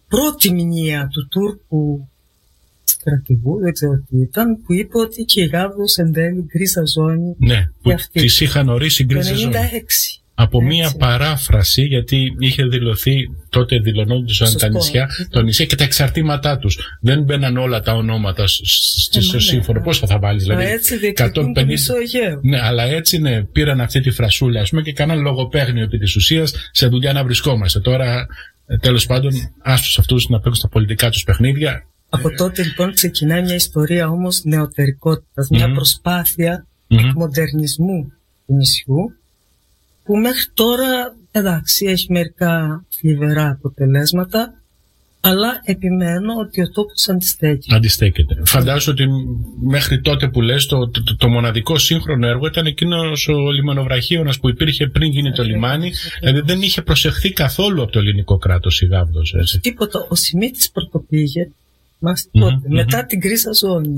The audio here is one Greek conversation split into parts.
πρώτη μηνύα του Τούρκου στρατηγού, δεν ξέρω τι ήταν, που είπε ότι και η Γάβδος εν τέλει γκρίζα ζώνη. Ναι, που της είχαν ορίσει γκρίζα ζώνη. Από μία παράφραση, γιατί είχε δηλωθεί, τότε δηλωνόντουσαν τα νησιά, το νησί και τα εξαρτήματά τους. Δεν μπαίναν όλα τα ονόματα στο σύμφωνο. Πώς θα βάλεις, δηλαδή. Έτσι διεκδικούν το Μεσόγειο. Ναι, αλλά έτσι ναι, πήραν αυτή τη φρασούλα, ας πούμε, και κάναν λογοπαίγνιο επί της ουσίας σε δουλειά να βρισκόμαστε. Τώρα, τέλος πάντων, άστος αυτούς να παίξουν τα πολιτικά τους παιχνίδια. Από τότε λοιπόν ξεκινάει μια ιστορία όμως νεωτερικότητας, μια προσπάθεια εκμοντερνισμού του νησιού, που μέχρι τώρα, εντάξει, έχει μερικά θλιβερά αποτελέσματα, αλλά επιμένω ότι ο τόπος αντιστέκεται. Φαντάζομαι ότι μέχρι τότε που λες το μοναδικό σύγχρονο έργο ήταν εκείνος ο λιμανοβραχίωνας που υπήρχε πριν γίνει το λιμάνι, δηλαδή δεν είχε προσεχθεί καθόλου από το ελληνικό κράτος η Γάβδος. Τίποτα. Ο Σιμίτης πρωτοπήγε μετά την γκρίζα ζώνη.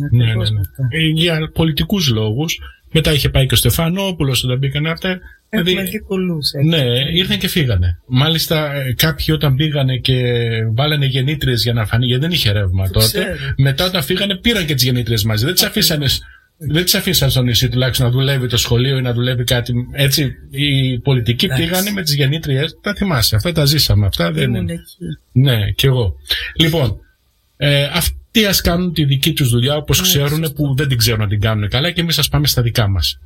Για πολιτικούς λόγους. Μετά είχε πάει και ο Στεφανόπουλος όταν μπήκανε αυτά. Έχουμε δει πολλούς. Ναι, ήρθαν και φύγανε. Μάλιστα κάποιοι όταν πήγανε και βάλανε γεννήτριες για να φανεί, γιατί δεν είχε ρεύμα τότε. Μετά όταν φύγανε πήραν και τις γεννήτριες μαζί. Δεν τις αφήσαν στο νησί τουλάχιστον να δουλεύει το σχολείο ή να δουλεύει κάτι. Έτσι, οι πολιτικοί πήγανε με τις γεννήτριες. Τα θυμάσαι, αυτά τα ζήσαμε. Αυτά δεν είναι. Ναι, κι εγώ. Λοιπόν, αυτοί ας κάνουν τη δική τους δουλειά όπως ξέρουν, που δεν την ξέρουν να την κάνουν καλά, και εμείς ας πάμε στα δικά μας.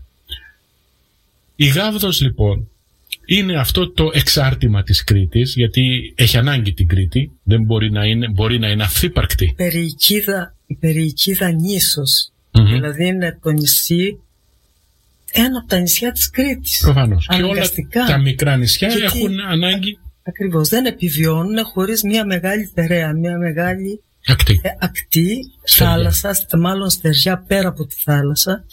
Η Γάβδος λοιπόν είναι αυτό το εξάρτημα της Κρήτης, γιατί έχει ανάγκη την Κρήτη, δεν μπορεί να είναι αυθύπαρκτη. Η Περιοικίδα νήσος, δηλαδή είναι το νησί, ένα από τα νησιά της Κρήτης. Προφανώς. Και όλα τα μικρά νησιά έχουν ανάγκη. Ακριβώς, δεν επιβιώνουν χωρίς μια μεγάλη θεραία, μια μεγάλη ακτή, θάλασσα, μάλλον στεριά πέρα από τη θάλασσα,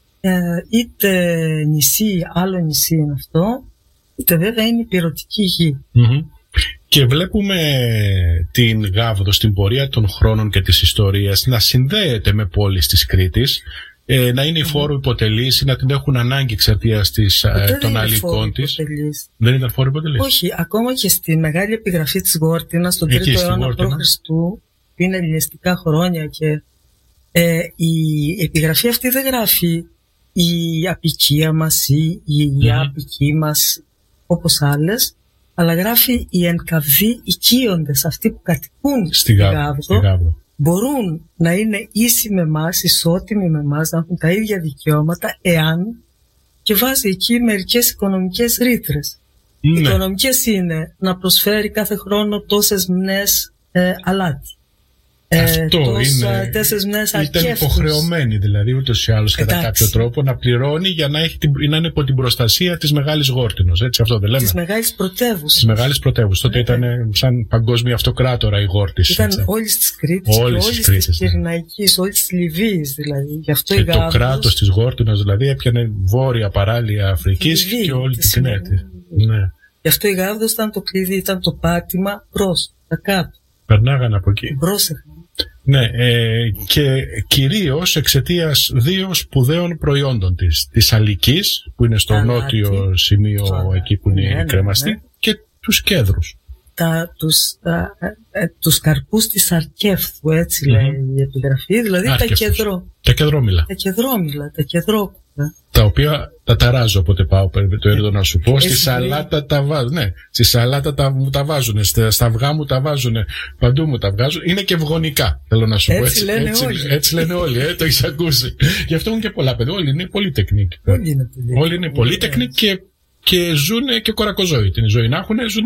είτε νησί, άλλο νησί είναι αυτό, είτε βέβαια είναι υπηρετική γη. Και βλέπουμε την Γάβδο στην πορεία των χρόνων και της ιστορίας να συνδέεται με πόλεις της Κρήτης, να είναι η φόρο υποτελής, να την έχουν ανάγκη εξαιτίας των αλικών της. Δεν ήταν φόρο υποτελής. Όχι, ακόμα και στη μεγάλη επιγραφή της Γόρτινας, στον 3ο αιώνα π.Χ., που είναι ελληνιστικά χρόνια, και η επιγραφή αυτή δεν γράφει η απικία μας ή η απική μας όπως άλλες, αλλά γράφει οι εν καυδοί οικείοντες, αυτοί που κατοικούν στη Γάβδο, μπορούν να είναι ίσοι με εμάς, ισότιμοι με εμάς, να έχουν τα ίδια δικαιώματα, εάν, και βάζει εκεί μερικές οικονομικές ρήτρες. Οι οικονομικές είναι να προσφέρει κάθε χρόνο τόσες μνές αλάτι. Αυτό είναι. Ήταν υποχρεωμένη δηλαδή ούτως ή άλλως κατά κάποιο τρόπο να πληρώνει για να είναι υπό την προστασία της Μεγάλης Γόρτινος. Έτσι, αυτό δεν λέμε. Της Μεγάλης Πρωτεύουσας. Της Μεγάλης Πρωτεύουσας. Τότε ήταν σαν παγκόσμια αυτοκράτορα η Γόρτης. Ήταν όλης της Κρήτης και όλης της Κυρηναϊκής, όλης της Λιβύης δηλαδή. Γι' αυτό και το κράτος της Γόρτινος δηλαδή έπιανε βόρεια παράλια Αφρικής και όλη την Κρήτη. Γι' αυτό η Γάβδος ήταν το κλειδί, ήταν το πάτημα προς τα κάτω. Περνάγανε από εκεί. Πρόσεχα. Ναι, και κυρίως εξαιτίας δύο σπουδαίων προϊόντων της αλικής, που είναι στο νότιο σημείο εκεί που είναι κρεμαστή, και τους κέδρους. Τους καρπούς της Αρκέφθου, έτσι λέει η επιγραφή, δηλαδή τα κεδρόμυλα. Τα κεδρόκουτα. Τα οποία τα ταράζω όποτε πάω, το έρθω να σου πω. Στη σαλάτα τα βάζουν. Ναι, στη σαλάτα μου τα βάζουν. Στα αυγά μου τα βάζουν. Παντού μου τα βγάζουν. Είναι και ευγονικά, θέλω να σου πω. Έτσι λένε όλοι, το έχεις ακούσει. Γι' αυτό έχουν και πολλά παιδιά. Όλοι είναι πολυτεχνικοί. Όλοι είναι πολυτεχνικοί και ζουν και κορακοζώοι. Την ζωή να έχουν, ζουν.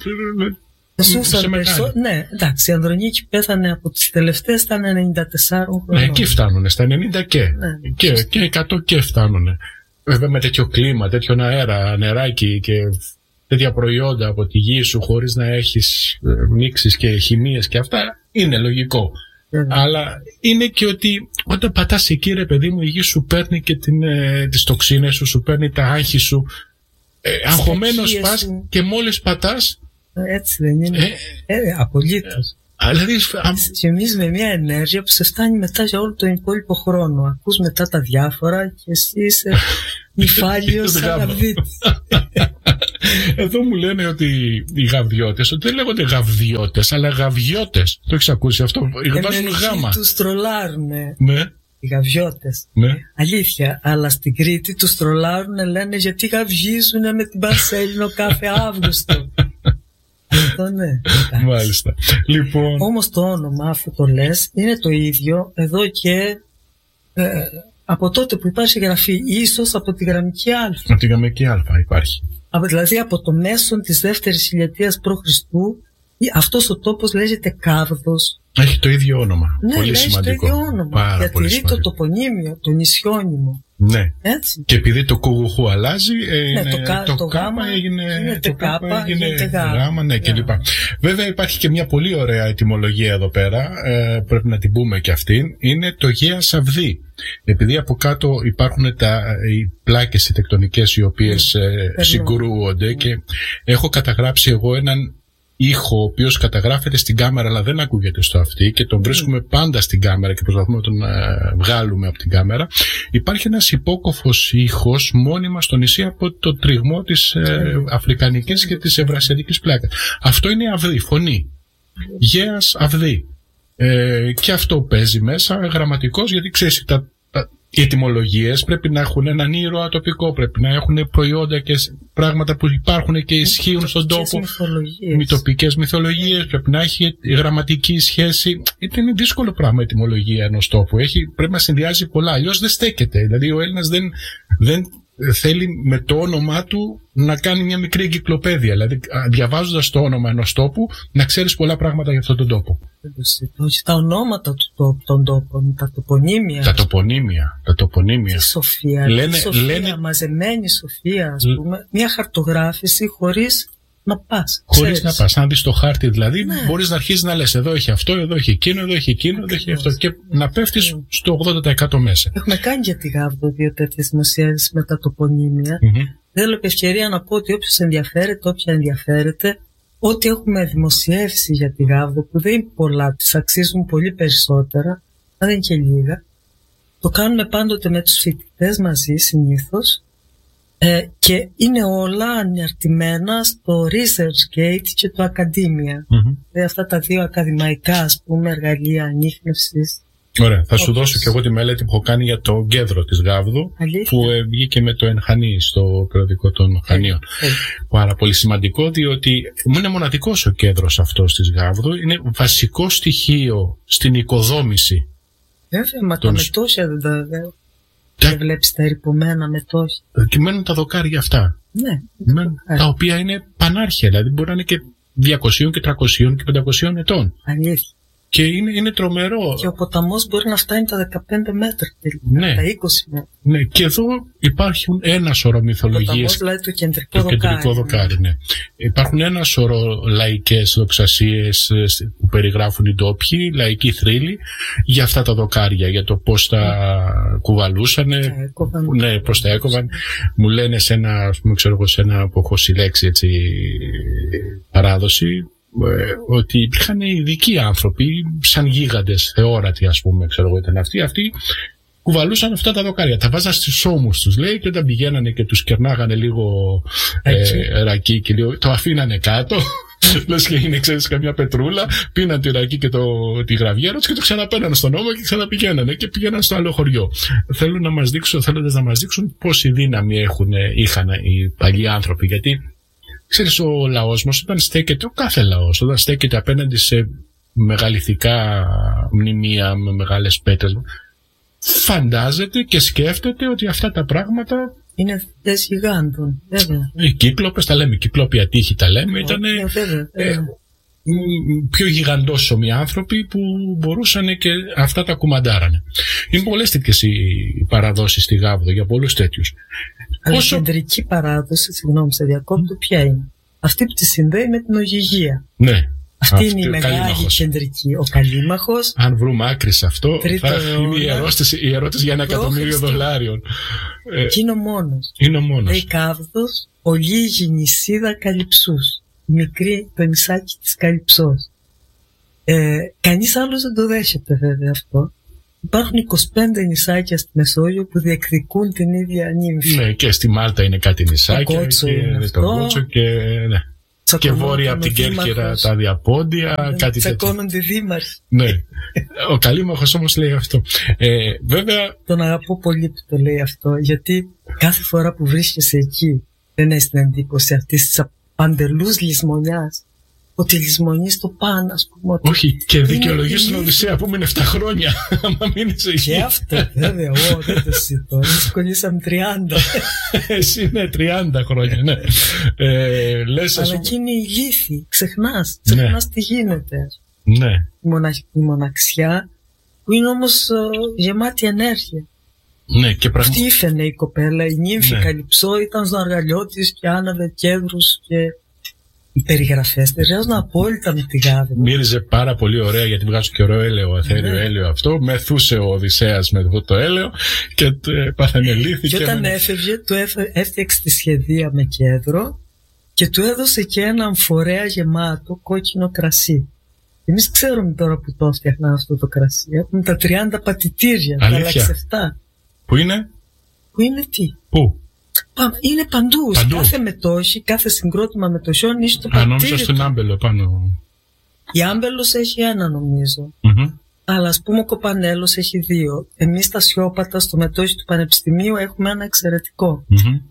Ναι, εντάξει, η Ανδρονίκη πέθανε από τις τελευταίες, ήταν 94 χρονών. Ναι, εκεί φτάνουνε, στα 90 και 100 και φτάνουνε. Βέβαια με τέτοιο κλίμα, τέτοιον αέρα, νεράκι και τέτοια προϊόντα από τη γη σου, χωρίς να έχεις μίξεις και χημίες και αυτά, είναι λογικό. Αλλά είναι και ότι όταν πατάς εκεί, ρε παιδί μου, η γη σου παίρνει και τις τοξίνες σου παίρνει τα άγχη σου. Αγχωμένος πας και μόλις πατάς. Έτσι δεν είναι. Απολύτως. Και εμείς με μια ενέργεια που σε φτάνει μετά για όλο τον υπόλοιπο χρόνο. Ακούς μετά τα διάφορα και εσύ είσαι νυφάλιος αναβδίτης. Εδώ μου λένε ότι οι γαβδιώτες, ότι δεν λέγονται γαβδιώτες, αλλά γαβιώτες. Το έχεις ακούσει αυτό? Βάζουν γάμα. Τους τρολάρουνε. Ναι. Οι γαβιώτες. Ναι. Αλήθεια, αλλά στην Κρήτη τους τρολάρουνε, λένε γιατί γαβγίζουνε με την Παρσέλινο κάθε Αύγουστο. Αυτό ναι. Μάλιστα. Λοιπόν... Όμως το όνομα, αφού το λες, είναι το ίδιο εδώ και από τότε που υπάρχει γραφή, ίσως από τη γραμμική Α. Από τη γραμμική Α υπάρχει. Δηλαδή από το μέσον της δεύτερης χιλιετίας π.Χ. αυτός ο τόπος λέγεται Κάβδος. Έχει το ίδιο όνομα. Ναι, πολύ σημαντικό. Το ίδιο όνομα. Διατηρεί το τοπονύμιο, το νησιώνυμο. Ναι. Έτσι. Και επειδή το κουγουχού αλλάζει, το γάμα έγινε γάμα, ναι, κλπ. Βέβαια υπάρχει και μια πολύ ωραία ετυμολογία εδώ πέρα, πρέπει να την πούμε και αυτήν, είναι το Γέας Αυδή. Επειδή από κάτω υπάρχουν οι πλάκες οι τεκτονικές οι οποίες συγκρούονται και έχω καταγράψει εγώ έναν ήχο ο οποίος καταγράφεται στην κάμερα αλλά δεν ακούγεται στο αυτί και τον βρίσκουμε πάντα στην κάμερα και προσπαθούμε να τον βγάλουμε από την κάμερα. Υπάρχει ένας υπόκοφος ήχος μόνιμα στο νησί από το τριγμό της αφρικανικής και της ευρασιατικής πλάκας. Αυτό είναι Αυδή, φωνή. Γέας Αυδή. Και αυτό παίζει μέσα γραμματικός, γιατί ξέρεις οι ετυμολογίες πρέπει να έχουν έναν ήρωα τοπικό, πρέπει να έχουν προϊόντα και πράγματα που υπάρχουν και ισχύουν στον τόπο. Τοπικές μυθολογίες, πρέπει να έχει γραμματική σχέση. Είναι δύσκολο πράγμα η ετυμολογία ενός τόπου. Πρέπει να συνδυάζει πολλά, αλλιώς δεν στέκεται. Δηλαδή ο Έλληνας δεν θέλει με το όνομά του να κάνει μια μικρή εγκυκλοπαίδεια. Δηλαδή, διαβάζοντας το όνομα ενός τόπου, να ξέρεις πολλά πράγματα για αυτόν τον τόπο. Τα ονόματα των τόπων, τα τοπονύμια. Τα τοπονύμια. Τη Σοφία, λένε μαζεμένη Σοφία, ας πούμε, μια χαρτογράφηση χωρίς να πας. Χωρίς να πας. Αν δεις το χάρτη δηλαδή, μπορείς να αρχίσεις να λες εδώ έχει αυτό, εδώ έχει εκείνο, εδώ έχει εκείνο, εδώ έχει αυτό. Και να πέφτεις στο 80% μέσα. Έχουμε κάνει για τη Γάβδο 2 τέτοιες δημοσιεύσεις με τα τοπονύμια. Θέλω επ' ευκαιρία να πω ότι όποιος ενδιαφέρεται, όποια ενδιαφέρεται, ό,τι έχουμε δημοσιεύσει για τη Γάβδο, που δεν είναι πολλά, τις αξίζουν πολύ περισσότερα, δεν είναι και λίγα, το κάνουμε πάντοτε με τους φοιτητές μαζί συνήθως. Και είναι όλα αναρτημένα στο ResearchGate και το Academia. Δηλαδή αυτά τα δύο ακαδημαϊκά, ας πούμε, εργαλεία ανίχνευσης. Ωραία, θα σου δώσω και εγώ τη μελέτη που έχω κάνει για το κέντρο της Γάβδου. Αλήθεια? Που βγήκε με το Ενχανή στο περιοδικό των Χανίων. Πάρα πολύ σημαντικό, διότι είναι μοναδικός ο κέντρος αυτός της Γάβδου. Είναι βασικό στοιχείο στην οικοδόμηση. Βέβαια, μα τα μετώσια δεν βλέπεις τα ερειπωμένα μετώσια. Και μένουν τα δοκάρια αυτά. Ναι. Τα οποία είναι πανάρχια, δηλαδή μπορεί να είναι και 200 και 300 και 500 ετών. Αλήθεια. Και είναι τρομερό. Και ο ποταμός μπορεί να φτάνει τα 15 μέτρα, τα 20 μέτρα. Ναι, και εδώ υπάρχουν ένα σωρό μυθολογίες. Ο ποταμός, δηλαδή το κεντρικό δοκάρι. Ναι. Υπάρχουν ένα σωρό λαϊκές δοξασίες που περιγράφουν οι ντόπιοι, λαϊκοί θρύλοι, για αυτά τα δοκάρια, για το πώς τα κουβαλούσανε, πώς τα έκοβαν. Μου λένε σε ένα που έχω συλλέξει έτσι παράδοση, ότι υπήρχαν ειδικοί άνθρωποι, σαν γίγαντες, θεόρατοι ας πούμε, ήταν αυτοί κουβαλούσαν αυτά τα δοκάρια, τα βάζαν στους ώμους τους, λέει, και όταν πηγαίνανε και τους κερνάγανε λίγο ρακί και λίγο, το αφήνανε κάτω, λες και είναι, ξέρεις, καμιά πετρούλα, πίναν τη ρακί και τη γραβιέρα τους και το ξαναπαίνανε στον ώμο και ξαναπηγαίνανε και πήγαιναν στο άλλο χωριό. Θέλοντας να μας δείξουν πόση δύναμη είχαν οι παλιοί άνθρωποι, γιατί ξέρεις, ο λαός μας όταν στέκεται, ο κάθε λαός, όταν στέκεται απέναντι σε μεγαλυθικά μνημεία με μεγάλες πέτρες, φαντάζεται και σκέφτεται ότι αυτά τα πράγματα είναι θες γιγάντων, βέβαια. Οι κύκλοπες τα λέμε, οι κύκλοποι ατύχοι τα λέμε, ήταν πιο γιγαντόσωμοι άνθρωποι που μπορούσαν και αυτά τα κουμαντάρανε. Είναι πολλές τέτοιες οι παραδόσεις στη Γάβδο για πολλούς τέτοιους. Αλλά η κεντρική παράδοση, συγγνώμη σε διακόπτω, ποια είναι? Αυτή που τη συνδέει με την Ογυγία. Ναι. Αυτή είναι η μεγάλη κεντρική. Ο Καλίμαχος. Αν βρούμε άκρη σε αυτό, θα είναι η ερώτηση για $1.000.000. Και είναι ο μόνος. Είναι ο μόνος. Η Κάβδος, ολίγη νησίδα Καλυψούς. Μικρή, το νησάκι της Καλυψός. Κανείς άλλος δεν το δέχεται βέβαια αυτό. υπάρχουν 25 νησάκια στη Μεσόγειο που διεκδικούν την ίδια νύμφη. Ναι, και στη Μάλτα είναι κάτι νησάκια. Το Κότσο και. Ναι. Και βόρεια από την Κέρκυρα τα διαπόντια, κάτι τέτοιο. Τσακώνονται οι δήμαρχοι. Ναι. Ο Καλήμαχος όμως λέει αυτό. Βέβαια. Τον αγαπώ πολύ που το λέει αυτό, γιατί κάθε φορά που βρίσκεσαι εκεί, δεν έχει την εντύπωση αυτή τη παντελούς λησμονιάς. Ότι λησμονείς το πάνω, ας πούμε. Όχι, και δικαιολογείς την Οδυσσέα που μείνει 7 χρόνια. Άμα μείνεις εκεί. Και αυτό, βέβαια, εγώ δεν το συζητώ. Εμείς κολλήσαμε 30. Εσύ ναι, 30 χρόνια, ναι. Αλλά εκεί είναι η λύθη. Ξεχνάς τι γίνεται. Ναι. Η μοναξιά, που είναι όμως γεμάτη ενέργεια. Ναι, και αυτή ήφαινε η κοπέλα, η νύμφη Καλυψό, ήταν στο αργαλιό της και άναβε κέδρους και. Οι περιγραφές ταιριάζουν απόλυτα με τη Γάβδο. Μύριζε πάρα πολύ ωραία, γιατί βγάζω και ωραίο έλαιο, αθέριο έλαιο αυτό. Μεθούσε ο Οδυσσέας με αυτό το έλαιο και πάθανε λύθη. Και όταν έφευγε, του έφτιαξε τη σχεδία με κέντρο και του έδωσε και έναν φορέα γεμάτο κόκκινο κρασί. Εμείς ξέρουμε τώρα που το έφτιαχναν αυτό το κρασί. Έχουμε τα 30 πατητήρια, τα λαξευτά. Πού είναι? Πού είναι τι? Πού? Είναι παντού. Κάθε μετόχη, κάθε συγκρότημα μετοχιών είσαι το πατήρι. Νόμιζα στον Άμπελο πάνω. Η Άμπελος έχει ένα, νομίζω. Αλλά ας πούμε ο Κοπανέλος έχει 2. Εμείς στα Σιώπατα, στο μετόχι του Πανεπιστημίου, έχουμε ένα εξαιρετικό.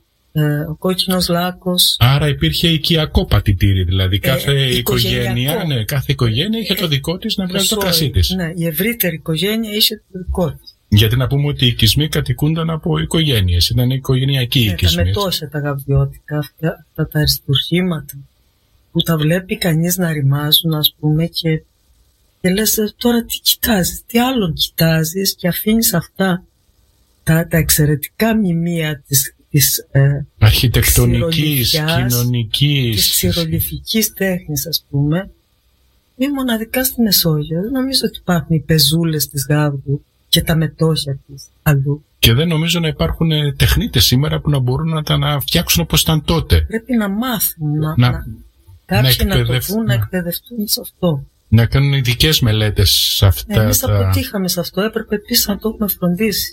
Ο Κόκκινος Λάκκος. Άρα υπήρχε οικιακό πατητήρι, δηλαδή κάθε οικογένεια είχε το δικό της να βγάζει το κρασί της. Ναι, η ευρύτερη οικογένεια είχε το δικό της. Γιατί να πούμε ότι οι οικισμοί κατοικούνταν από οικογένειες, ήταν οικογενειακοί οικισμοί. Τα μετώσια τα γαβδιώτικα, αυτά τα αριστουργήματα που τα βλέπει κανείς να ρημάζουν, ας πούμε, και λες τώρα τι κοιτάζεις, τι άλλον κοιτάζεις, και αφήνεις αυτά τα εξαιρετικά μνημεία της αρχιτεκτονικής, κοινωνικής, της ξηρολιθικής τέχνης, ας πούμε, είναι μοναδικά στη Μεσόγειο. Δεν νομίζω ότι υπάρχουν οι πεζούλες της Γάβδου και τα μετόχια της αλλού. Και δεν νομίζω να υπάρχουν τεχνίτες σήμερα που να μπορούν να τα φτιάξουν όπως ήταν τότε. Πρέπει να μάθουν, κάποιοι να το δουν, να εκπαιδευτούν σε αυτό. Να κάνουν ειδικές μελέτες σε αυτά. Εμείς αποτύχαμε σε αυτό, έπρεπε επίσης να το έχουμε φροντίσει.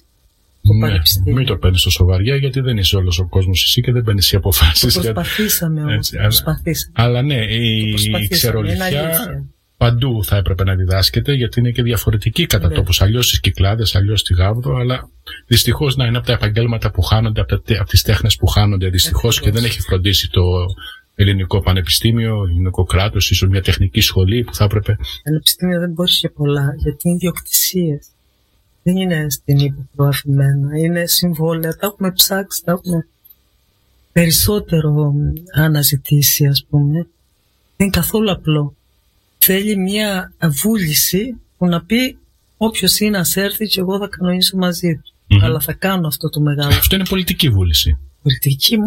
Μην το παίρνεις τόσο βαριά, γιατί δεν είσαι όλος ο κόσμος εσύ και δεν παίρνεις οι αποφάσεις. Το προσπαθήσαμε όμως. Αλλά ναι, η ξερολιθιά παντού θα έπρεπε να διδάσκεται, γιατί είναι και διαφορετική κατά τόπους. Αλλιώς στις Κυκλάδες, αλλιώς στη Γάβδο, αλλά δυστυχώς είναι από τα επαγγέλματα που χάνονται, από τις τέχνες που χάνονται δυστυχώς, και δεν έχει φροντίσει το ελληνικό πανεπιστήμιο, ελληνικό κράτος, ίσως μια τεχνική σχολή που θα έπρεπε. Πανεπιστήμιο δεν μπορεί και πολλά, γιατί είναι ιδιοκτησίες. Δεν είναι στην ύπαιθρο αφημένα, είναι συμβόλαια, τα έχουμε ψάξει, τα έχουμε περισσότερο αναζητήσει, ας πούμε. Δεν είναι καθόλου απλό. Θέλει μια βούληση που να πει όποιος είναι ας έρθει και εγώ θα κανονίσω μαζί του. Αλλά θα κάνω αυτό το μεγάλο. Αυτό είναι πολιτική βούληση. Πολιτική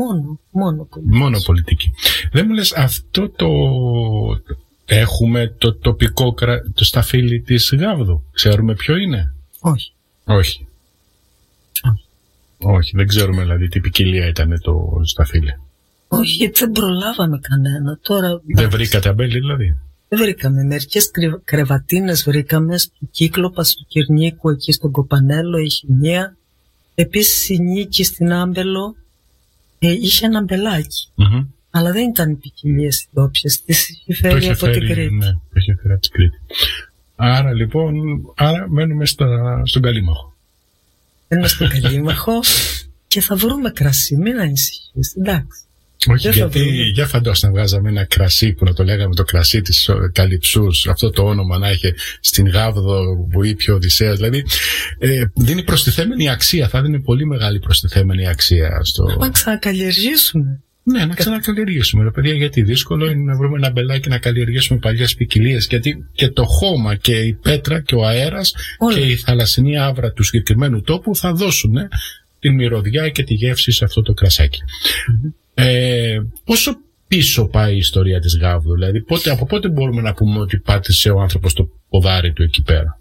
μόνο πολιτική. Δεν μου λες αυτό έχουμε το τοπικό το σταφύλι της Γάβδου. Ξέρουμε ποιο είναι? Όχι, δεν ξέρουμε δηλαδή τι ποικιλία ήταν το σταφύλι. Όχι, γιατί δεν προλάβαμε κανένα. Τώρα, δεν βρήκατε αμπέλι δηλαδή? Δεν βρήκαμε. Μερικές κρεβατίνες βρήκαμε στο Κύκλοπα, στο Κυρνίκου, εκεί στον Κοπανέλο, είχε μία. Επίσης η Νίκη στην Άμπελο είχε ένα μπελάκι. Αλλά δεν ήταν οι ποικιλίες οι ντόπιες. Τις είχε φέρει από την Κρήτη. Ναι, το είχε φέρει από την Κρήτη. Άρα λοιπόν, μένουμε στον Καλήμαχο. Μένουμε στον Καλήμαχο και θα βρούμε κρασί. Μην ανησυχείς, εντάξει. Όχι, γιατί για φαντάσου να βγάζαμε ένα κρασί που να το λέγαμε το κρασί της Καλυψούς, αυτό το όνομα να είχε στην Γάβδο που είπε ο Οδυσσέας. Δηλαδή δίνει προστιθέμενη αξία, θα δίνει πολύ μεγάλη προστιθέμενη αξία. Να ξανακαλλιεργήσουμε. Ναι, να ξανακαλλιεργήσουμε, ρε παιδιά, γιατί δύσκολο είναι να βρούμε ένα μπελάκι να καλλιεργήσουμε παλιές ποικιλίες. Γιατί και το χώμα και η πέτρα και ο αέρας και η θαλασσινή άβρα του συγκεκριμένου τόπου θα δώσουν την μυρωδιά και τη γεύση σε αυτό το κρασάκι. Πόσο πίσω πάει η ιστορία της Γάβδου, δηλαδή από πότε μπορούμε να πούμε ότι πάτησε ο άνθρωπος το ποδάρι του εκεί πέρα?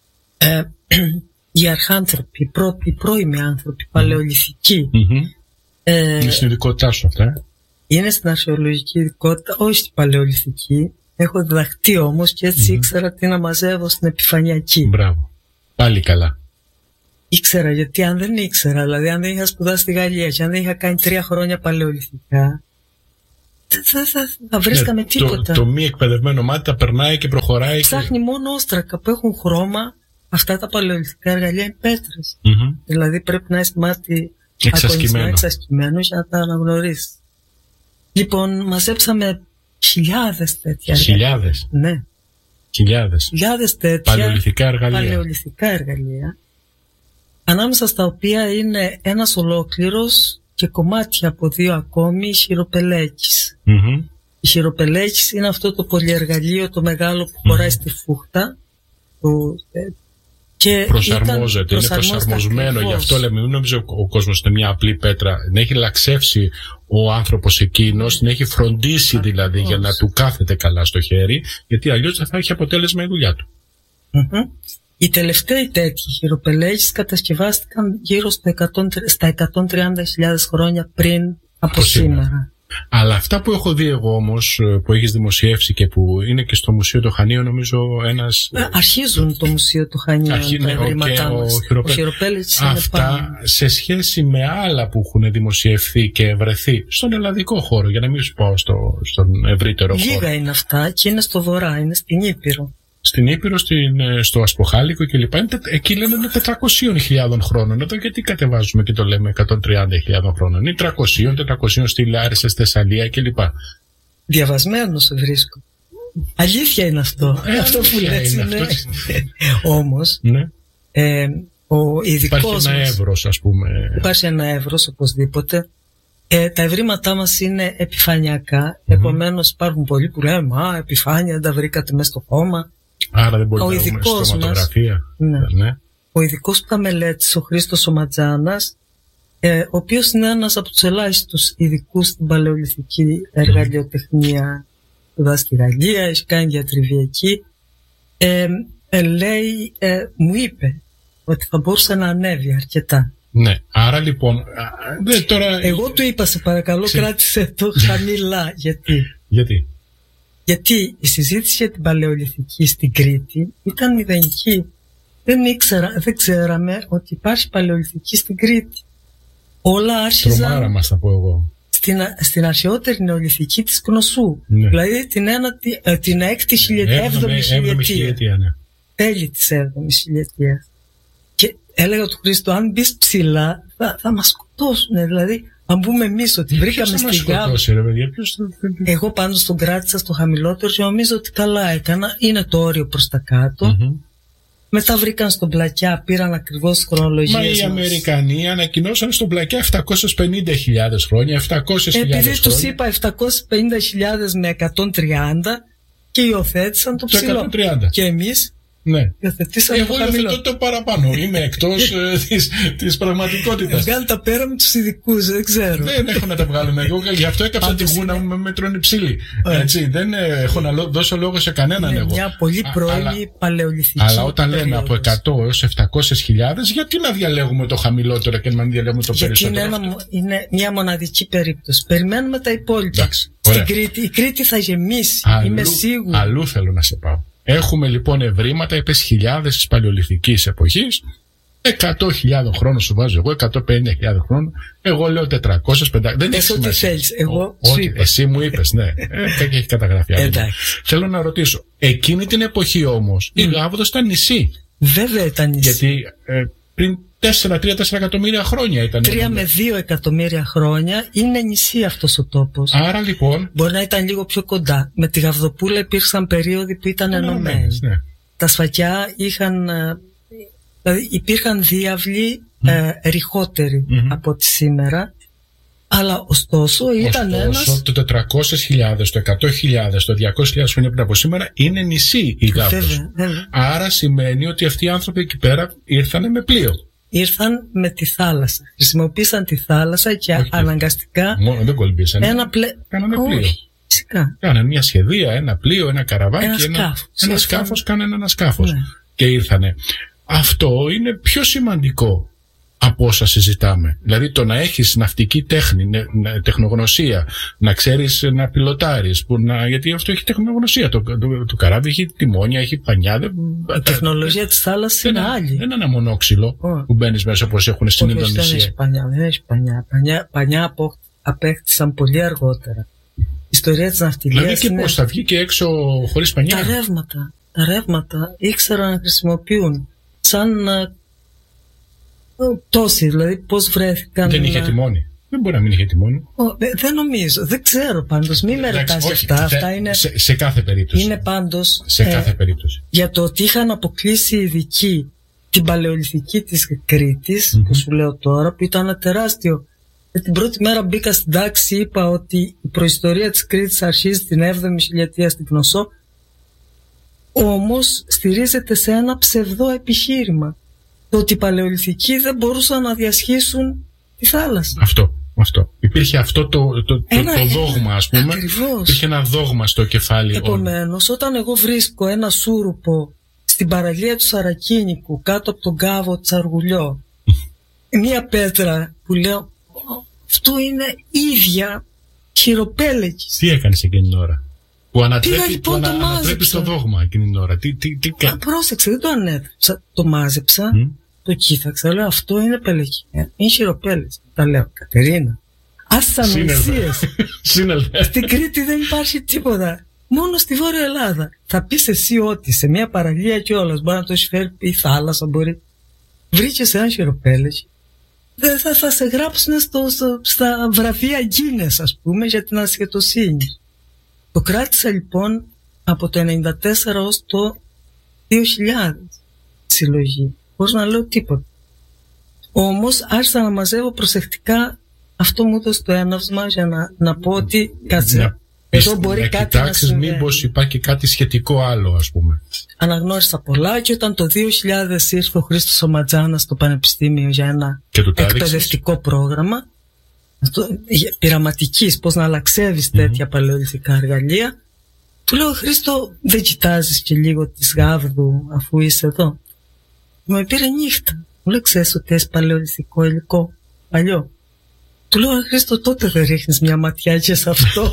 Οι αρχάνθρωποι, οι πρώιμοι άνθρωποι, παλαιολιθικοί. Είναι στην ειδικότητά σου αυτά? Είναι στην αρχαιολογική ειδικότητα, όχι στην παλαιολιθική. Έχω διδαχτεί όμως και έτσι ήξερα τι να μαζεύω στην επιφανειακή. Μπράβο. Πάλι καλά. Ήξερα, γιατί αν δεν ήξερα, δηλαδή αν δεν είχα σπουδάσει στη Γαλλία και αν δεν είχα κάνει 3 χρόνια παλαιολιθικά, θα βρίσκαμε τίποτα. Το μη εκπαιδευμένο μάτι τα περνάει και προχωράει. Ψάχνει μόνο όστρακα που έχουν χρώμα. Αυτά τα παλαιολιθικά εργαλεία είναι πέτρες. Δηλαδή πρέπει να έχει μάτι εξασκημένο για να τα αναγνωρίσει. Λοιπόν, μαζέψαμε χιλιάδες τέτοια. Χιλιάδες. Ναι. Χιλιάδες τέτοια παλαιολιθικά εργαλεία. Ανάμεσα στα οποία είναι ένας ολόκληρος και κομμάτια από 2 ακόμη χειροπελέκης. Η χειροπελέκης είναι αυτό το πολυεργαλείο το μεγάλο που χωράει στη φούχτα. Και προσαρμόζεται, είναι προσαρμοσμένο. Γι' αυτό λέμε, μην νομίζω ο κόσμος είναι μια απλή πέτρα. Να έχει λαξεύσει ο άνθρωπος εκείνος, να έχει φροντίσει δηλαδή για να του κάθεται καλά στο χέρι, γιατί αλλιώς δεν θα έχει αποτέλεσμα η δουλειά του. Οι τελευταίοι τέτοιοι χειροπελέκες κατασκευάστηκαν γύρω στα 130.000 χρόνια πριν από σήμερα. Αλλά αυτά που έχω δει εγώ όμως, που έχεις δημοσιεύσει και που είναι και στο Μουσείο του Χανίου, νομίζω ένας... Αρχίζουν το Μουσείο του Χανίου τα ευρήματά μας. Ο χειροπέλεκης είναι αυτά σε σχέση με άλλα που έχουν δημοσιευθεί και βρεθεί στον ελλαδικό χώρο, για να μην σου πω στον ευρύτερο χώρο. Λίγα είναι αυτά και είναι στο βορρά, είναι στην Ήπειρο. Στην Ήπειρο, στο Ασποχάλικο κλπ. Εκεί λένε είναι 400.000 χρόνων. Εδώ γιατί κατεβάζουμε και το λέμε 130.000 χρόνων. Είναι 300 στη Λάρισα, στη Θεσσαλία κλπ. Διαβασμένο σε βρίσκω. Αλήθεια είναι αυτό. Αυτό που λες είναι. Όμως, ναι. Ο ειδικός υπάρχει ένα εύρος, ας πούμε. Υπάρχει ένα εύρος οπωσδήποτε. Τα ευρήματά μας είναι επιφανειακά. Επομένως υπάρχουν πολλοί που λένε «Μα, επιφάνεια, δεν τα βρήκατε μέσα στο χώμα». Άρα δεν μπορεί να βρούμε στρωματογραφία. Ναι. Ο ειδικός που τα μελέτησε, ο Χρήστος ο Ματζάνας, ο οποίος είναι ένας από τους ελάχιστους ειδικούς στην παλαιολιθική εργαλειοτεχνία στη Γαλλία, έχει κάνει διατριβή εκεί, μου είπε ότι θα μπορούσε να ανέβει αρκετά. Ναι, άρα λοιπόν τώρα... Εγώ του είπα, σε παρακαλώ, κράτησε το χαμηλά. Γιατί η συζήτηση για την παλαιολιθική στην Κρήτη ήταν μηδενική. Δεν ξέραμε ότι υπάρχει παλαιολιθική στην Κρήτη. Όλα άρχιζαν... Τρομάρα μας θα πω εγώ. Στην αρχαιότερη νεολιθική της Κνωσού. Ναι. Δηλαδή την 6η χιλιετία, 7η χιλιετία. Ναι. Τέλη της 7ης χιλιετίας. Και έλεγα του Χρήστο, αν μπεις ψηλά θα μας σκοτώσουν. Δηλαδή, αν πούμε εμείς ότι βρήκαμε στη Γάβδο. Εγώ πάνω στον κράτησα στο χαμηλότερο και νομίζω ότι καλά έκανα. Είναι το όριο προς τα κάτω. Μετά βρήκαν στον Πλακιά, πήραν ακριβώς τις χρονολογίες. Μα οι Αμερικανοί ανακοινώσαν στον Πλακιά 750.000 χρόνια, 700.000 χρόνια. Επειδή τους είπα 750.000 με 130 και υιοθέτησαν το ψηλό. Και εμείς υιοθετήσαμε το χαμηλό. Εγώ υιοθετώ το παραπάνω. Είμαι εκτός της πραγματικότητας. Βγάλω τα πέρα με τους ειδικούς, δεν ξέρω. Δεν έχω να τα βγάλω. Εγώ γι' αυτό έκαψα τη γούνα μου με μέτρον υψηλή. Δεν έχω να δώσω λόγο σε κανέναν εγώ. Είναι μια πολύ πρώιμη παλαιολιθική. Αλλά όταν λέμε από 100 έως 700.000, γιατί να διαλέγουμε το χαμηλότερο και να μην διαλέγουμε το περισσότερο? Γιατί είναι μια μοναδική περίπτωση. Περιμένουμε τα υπόλοιπα. Στην Κρήτη, η Κρήτη θα γεμίσει. Είμαι σίγουρη. Αλλού θέλω να σε πάω. Έχουμε λοιπόν ευρήματα, είπες χιλιάδες της παλαιολιθικής εποχής, 100.000 χρόνων σου βάζω εγώ, 150.000 χρόνων, εγώ λέω 400-500. Δεν έχει σημασία. Εσύ μου είπες, ναι. Και έχει καταγραφεί. Θέλω να ρωτήσω, εκείνη την εποχή όμως η Γάβδος ήταν νησί. Βέβαια ήταν νησί. Γιατί πριν 3-4 εκατομμύρια χρόνια ήταν. 3 με 2 εκατομμύρια χρόνια είναι νησί αυτός ο τόπος. Άρα λοιπόν. Μπορεί να ήταν λίγο πιο κοντά. Με τη Γαβδοπούλα υπήρξαν περίοδοι που ήταν ενωμένοι. Ναι. Τα Σφακιά δηλαδή υπήρχαν διάβλοι ρηχότεροι από ό,τι σήμερα. Αλλά ωστόσο ήταν ένας. Το 400.000, το 100.000, το 200.000 χρόνια πριν από σήμερα είναι νησί η Γάβδος. Άρα σημαίνει ότι αυτοί οι άνθρωποι εκεί πέρα ήρθαν με πλοίο. Ήρθαν με τη θάλασσα. Χρησιμοποίησαν τη θάλασσα και αναγκαστικά. Μόνο δεν κολυμπήσαν. Κάνανε πλοίο. Φυσικά. Κάνανε μια σχεδία, ένα πλοίο, ένα καραβάκι, ένα σκάφος. Κάνανε ένα σκάφος. Ναι. Και ήρθανε. Αυτό είναι πιο σημαντικό από όσα συζητάμε. Δηλαδή το να έχεις ναυτική τέχνη, τεχνογνωσία, να ξέρεις να πιλοτάρεις, γιατί αυτό έχει τεχνογνωσία. Το καράβι έχει τιμόνια, έχει πανιά. Η τεχνολογία της θάλασσας είναι άλλη. Δεν είναι ένα μονόξυλο που μπαίνεις μέσα όπως έχουν στην Ινδονησία. Δεν έχει πανιά, δεν έχει πανιά. Πανιά απέκτησαν πολύ αργότερα. Η ιστορία της ναυτιλίας. Δηλαδή και πώς θα βγει και έξω χωρίς πανιά. Τα ρεύματα ήξεραν να χρησιμοποιούν σαν τόσοι, δηλαδή πώς βρέθηκαν. Δεν είχε τιμόνι. Δεν μπορεί να μην είχε τιμόνι. Δεν νομίζω, δεν ξέρω πάντως. Μην με ρωτάς αυτά. Αυτά είναι. Σε κάθε περίπτωση. Είναι πάντως. Σε κάθε περίπτωση. Για το ότι είχαν αποκλείσει οι ειδικοί την παλαιολιθική της Κρήτης, που σου λέω τώρα, που ήταν ένα τεράστιο. Την πρώτη μέρα μπήκα στην τάξη, είπα ότι η προϊστορία της Κρήτης αρχίζει την 7η χιλιετία στην Κνωσό. Όμως στηρίζεται σε ένα ψευδό επιχείρημα. Το ότι οι παλαιολιθικοί δεν μπορούσαν να διασχίσουν τη θάλασσα. Αυτό. Υπήρχε αυτό το δόγμα, ας πούμε. Ακριβώς. Υπήρχε ένα δόγμα στο κεφάλι. Επομένως, όταν εγώ βρίσκω ένα σούρουπο στην παραλία του Σαρακίνικου, κάτω από τον κάβο Τσαργουλιό, μία πέτρα που λέω, αυτό είναι ίδια χειροπέλεκης. Τι έκανες εκείνη την ώρα? Που ανατρέπει το δόγμα εκείνη την ώρα. Πρόσεξε, δεν το ανέτρεψα. Το μάζεψα, το κοίταξα. Λέω, αυτό είναι πελεκή. Είναι χειροπέλες. Τα λέω, Κατερίνα, άσε ανοησίες. Στην Κρήτη δεν υπάρχει τίποτα. Μόνο στη Βόρεια Ελλάδα. Θα πεις εσύ ότι σε μια παραλία κιόλας μπορεί να το έχει φέρει η θάλασσα, μπορεί. Βρήκες ένα χειροπέλες. Θα σε γράψουν στα βραβεία Guinness, ας πούμε, για την ασχετοσύνη. Το κράτησα λοιπόν από το 1994 ως το 2000 συλλογή, χωρίς να λέω τίποτα. Όμως άρχισα να μαζεύω προσεκτικά. Αυτό μου έδωσε το έναυσμα για να πω ότι κάτσε, εδώ μπορεί κάτι να συμβαίνει. Μήπως υπάρχει κάτι σχετικό άλλο, ας πούμε. Αναγνώρισα πολλά και όταν το 2000 ήρθε ο Χρήστος ο Ματζάνας στο Πανεπιστήμιο για ένα εκπαιδευτικό πρόγραμμα πειραματικής, πώς να αλλαξεύεις τέτοια παλαιολιθικά εργαλεία, του λέω, Χρήστο, δεν κοιτάζεις και λίγο της Γάβδου αφού είσαι εδώ? Με πήρε νύχτα. Μου λέει, ξέρεις ότι έχεις παλαιολιθικό υλικό παλιό? Του λέω, Χρήστο, τότε δεν ρίχνεις μια ματιά και σε αυτό?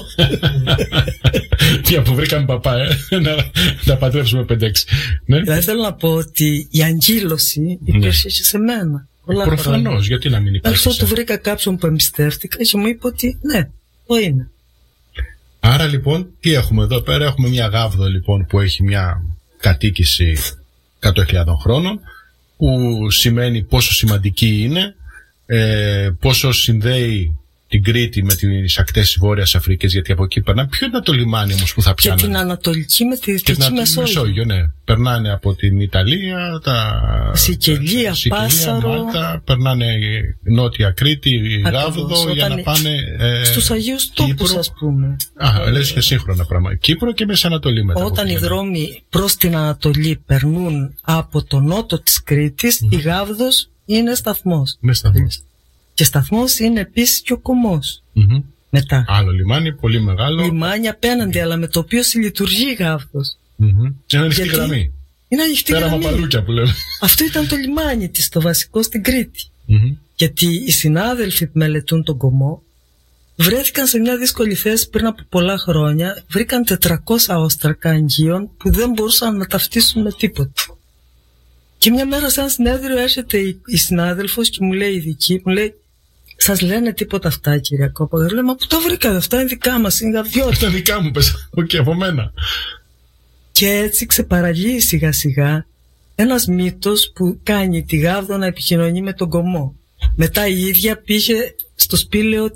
Τι που βρήκαμε παπά, να παντρεύσουμε 5-6. Δηλαδή θέλω να πω ότι η αγκύλωση υπήρχε και σε μένα. Προφανώς, γιατί να μην υπάρχει. Αυτό του βρήκα κάποιον που εμπιστεύτηκα και μου είπε ότι ναι, το είναι. Άρα λοιπόν, τι έχουμε εδώ πέρα? Έχουμε μια Γάβδο λοιπόν που έχει μια κατοίκηση 100.000 χρόνων, που σημαίνει πόσο σημαντική είναι, πόσο συνδέει την Κρήτη με τις ακτές της Βόρειας Αφρικής, γιατί από εκεί περνάνε. Ποιο είναι το λιμάνι όμως που θα πιάνουν? Και την Ανατολική με τη Δυτική Μεσόγειο. Ναι. Περνάνε από την Ιταλία, Σικελία, Πάσαρο, Μάλτα, περνάνε Νότια Κρήτη, Γάβδο, για να πάνε στους Αγίους Τόπους, ας πούμε. Λες και σύγχρονα πράγματα. Κύπρο και Μέση Ανατολή μετά. Όταν οι δρόμοι προς την Ανατολή περνούν από το νότο της Κρήτης, η Γάβδος είναι σταθμός. Και σταθμός είναι επίσης και ο Κωμός. Μετά. Άλλο λιμάνι, πολύ μεγάλο. Λιμάνι απέναντι, αλλά με το οποίο συλλειτουργεί η Γάβδος. Είναι ανοιχτή γραμμή. Είναι ανοιχτή γραμμή. Πέρα μαπαλούκια που λέμε. Αυτό ήταν το λιμάνι της, το βασικό στην Κρήτη. Γιατί οι συνάδελφοι που μελετούν τον Κωμό βρέθηκαν σε μια δύσκολη θέση πριν από πολλά χρόνια. Βρήκαν 400 όστρακα αγγείων που δεν μπορούσαν να ταυτίσουν με τίποτα. Και μια μέρα σε ένα συνέδριο έρχεται η συνάδελφος και μου λέει, η ειδική, μου λέει, σας λένε τίποτα αυτά, κυρία Κόπα? Λέω, μα που τα βρήκατε, αυτά είναι δικά μας, είναι γαβιότητα. Αυτά είναι δικά μου, πες, από μένα. Και έτσι ξεπαραλύει σιγά σιγά ένας μύθος που κάνει τη Γάβδο να επικοινωνεί με τον Κωμό. Μετά η ίδια πήγε στο σπήλαιο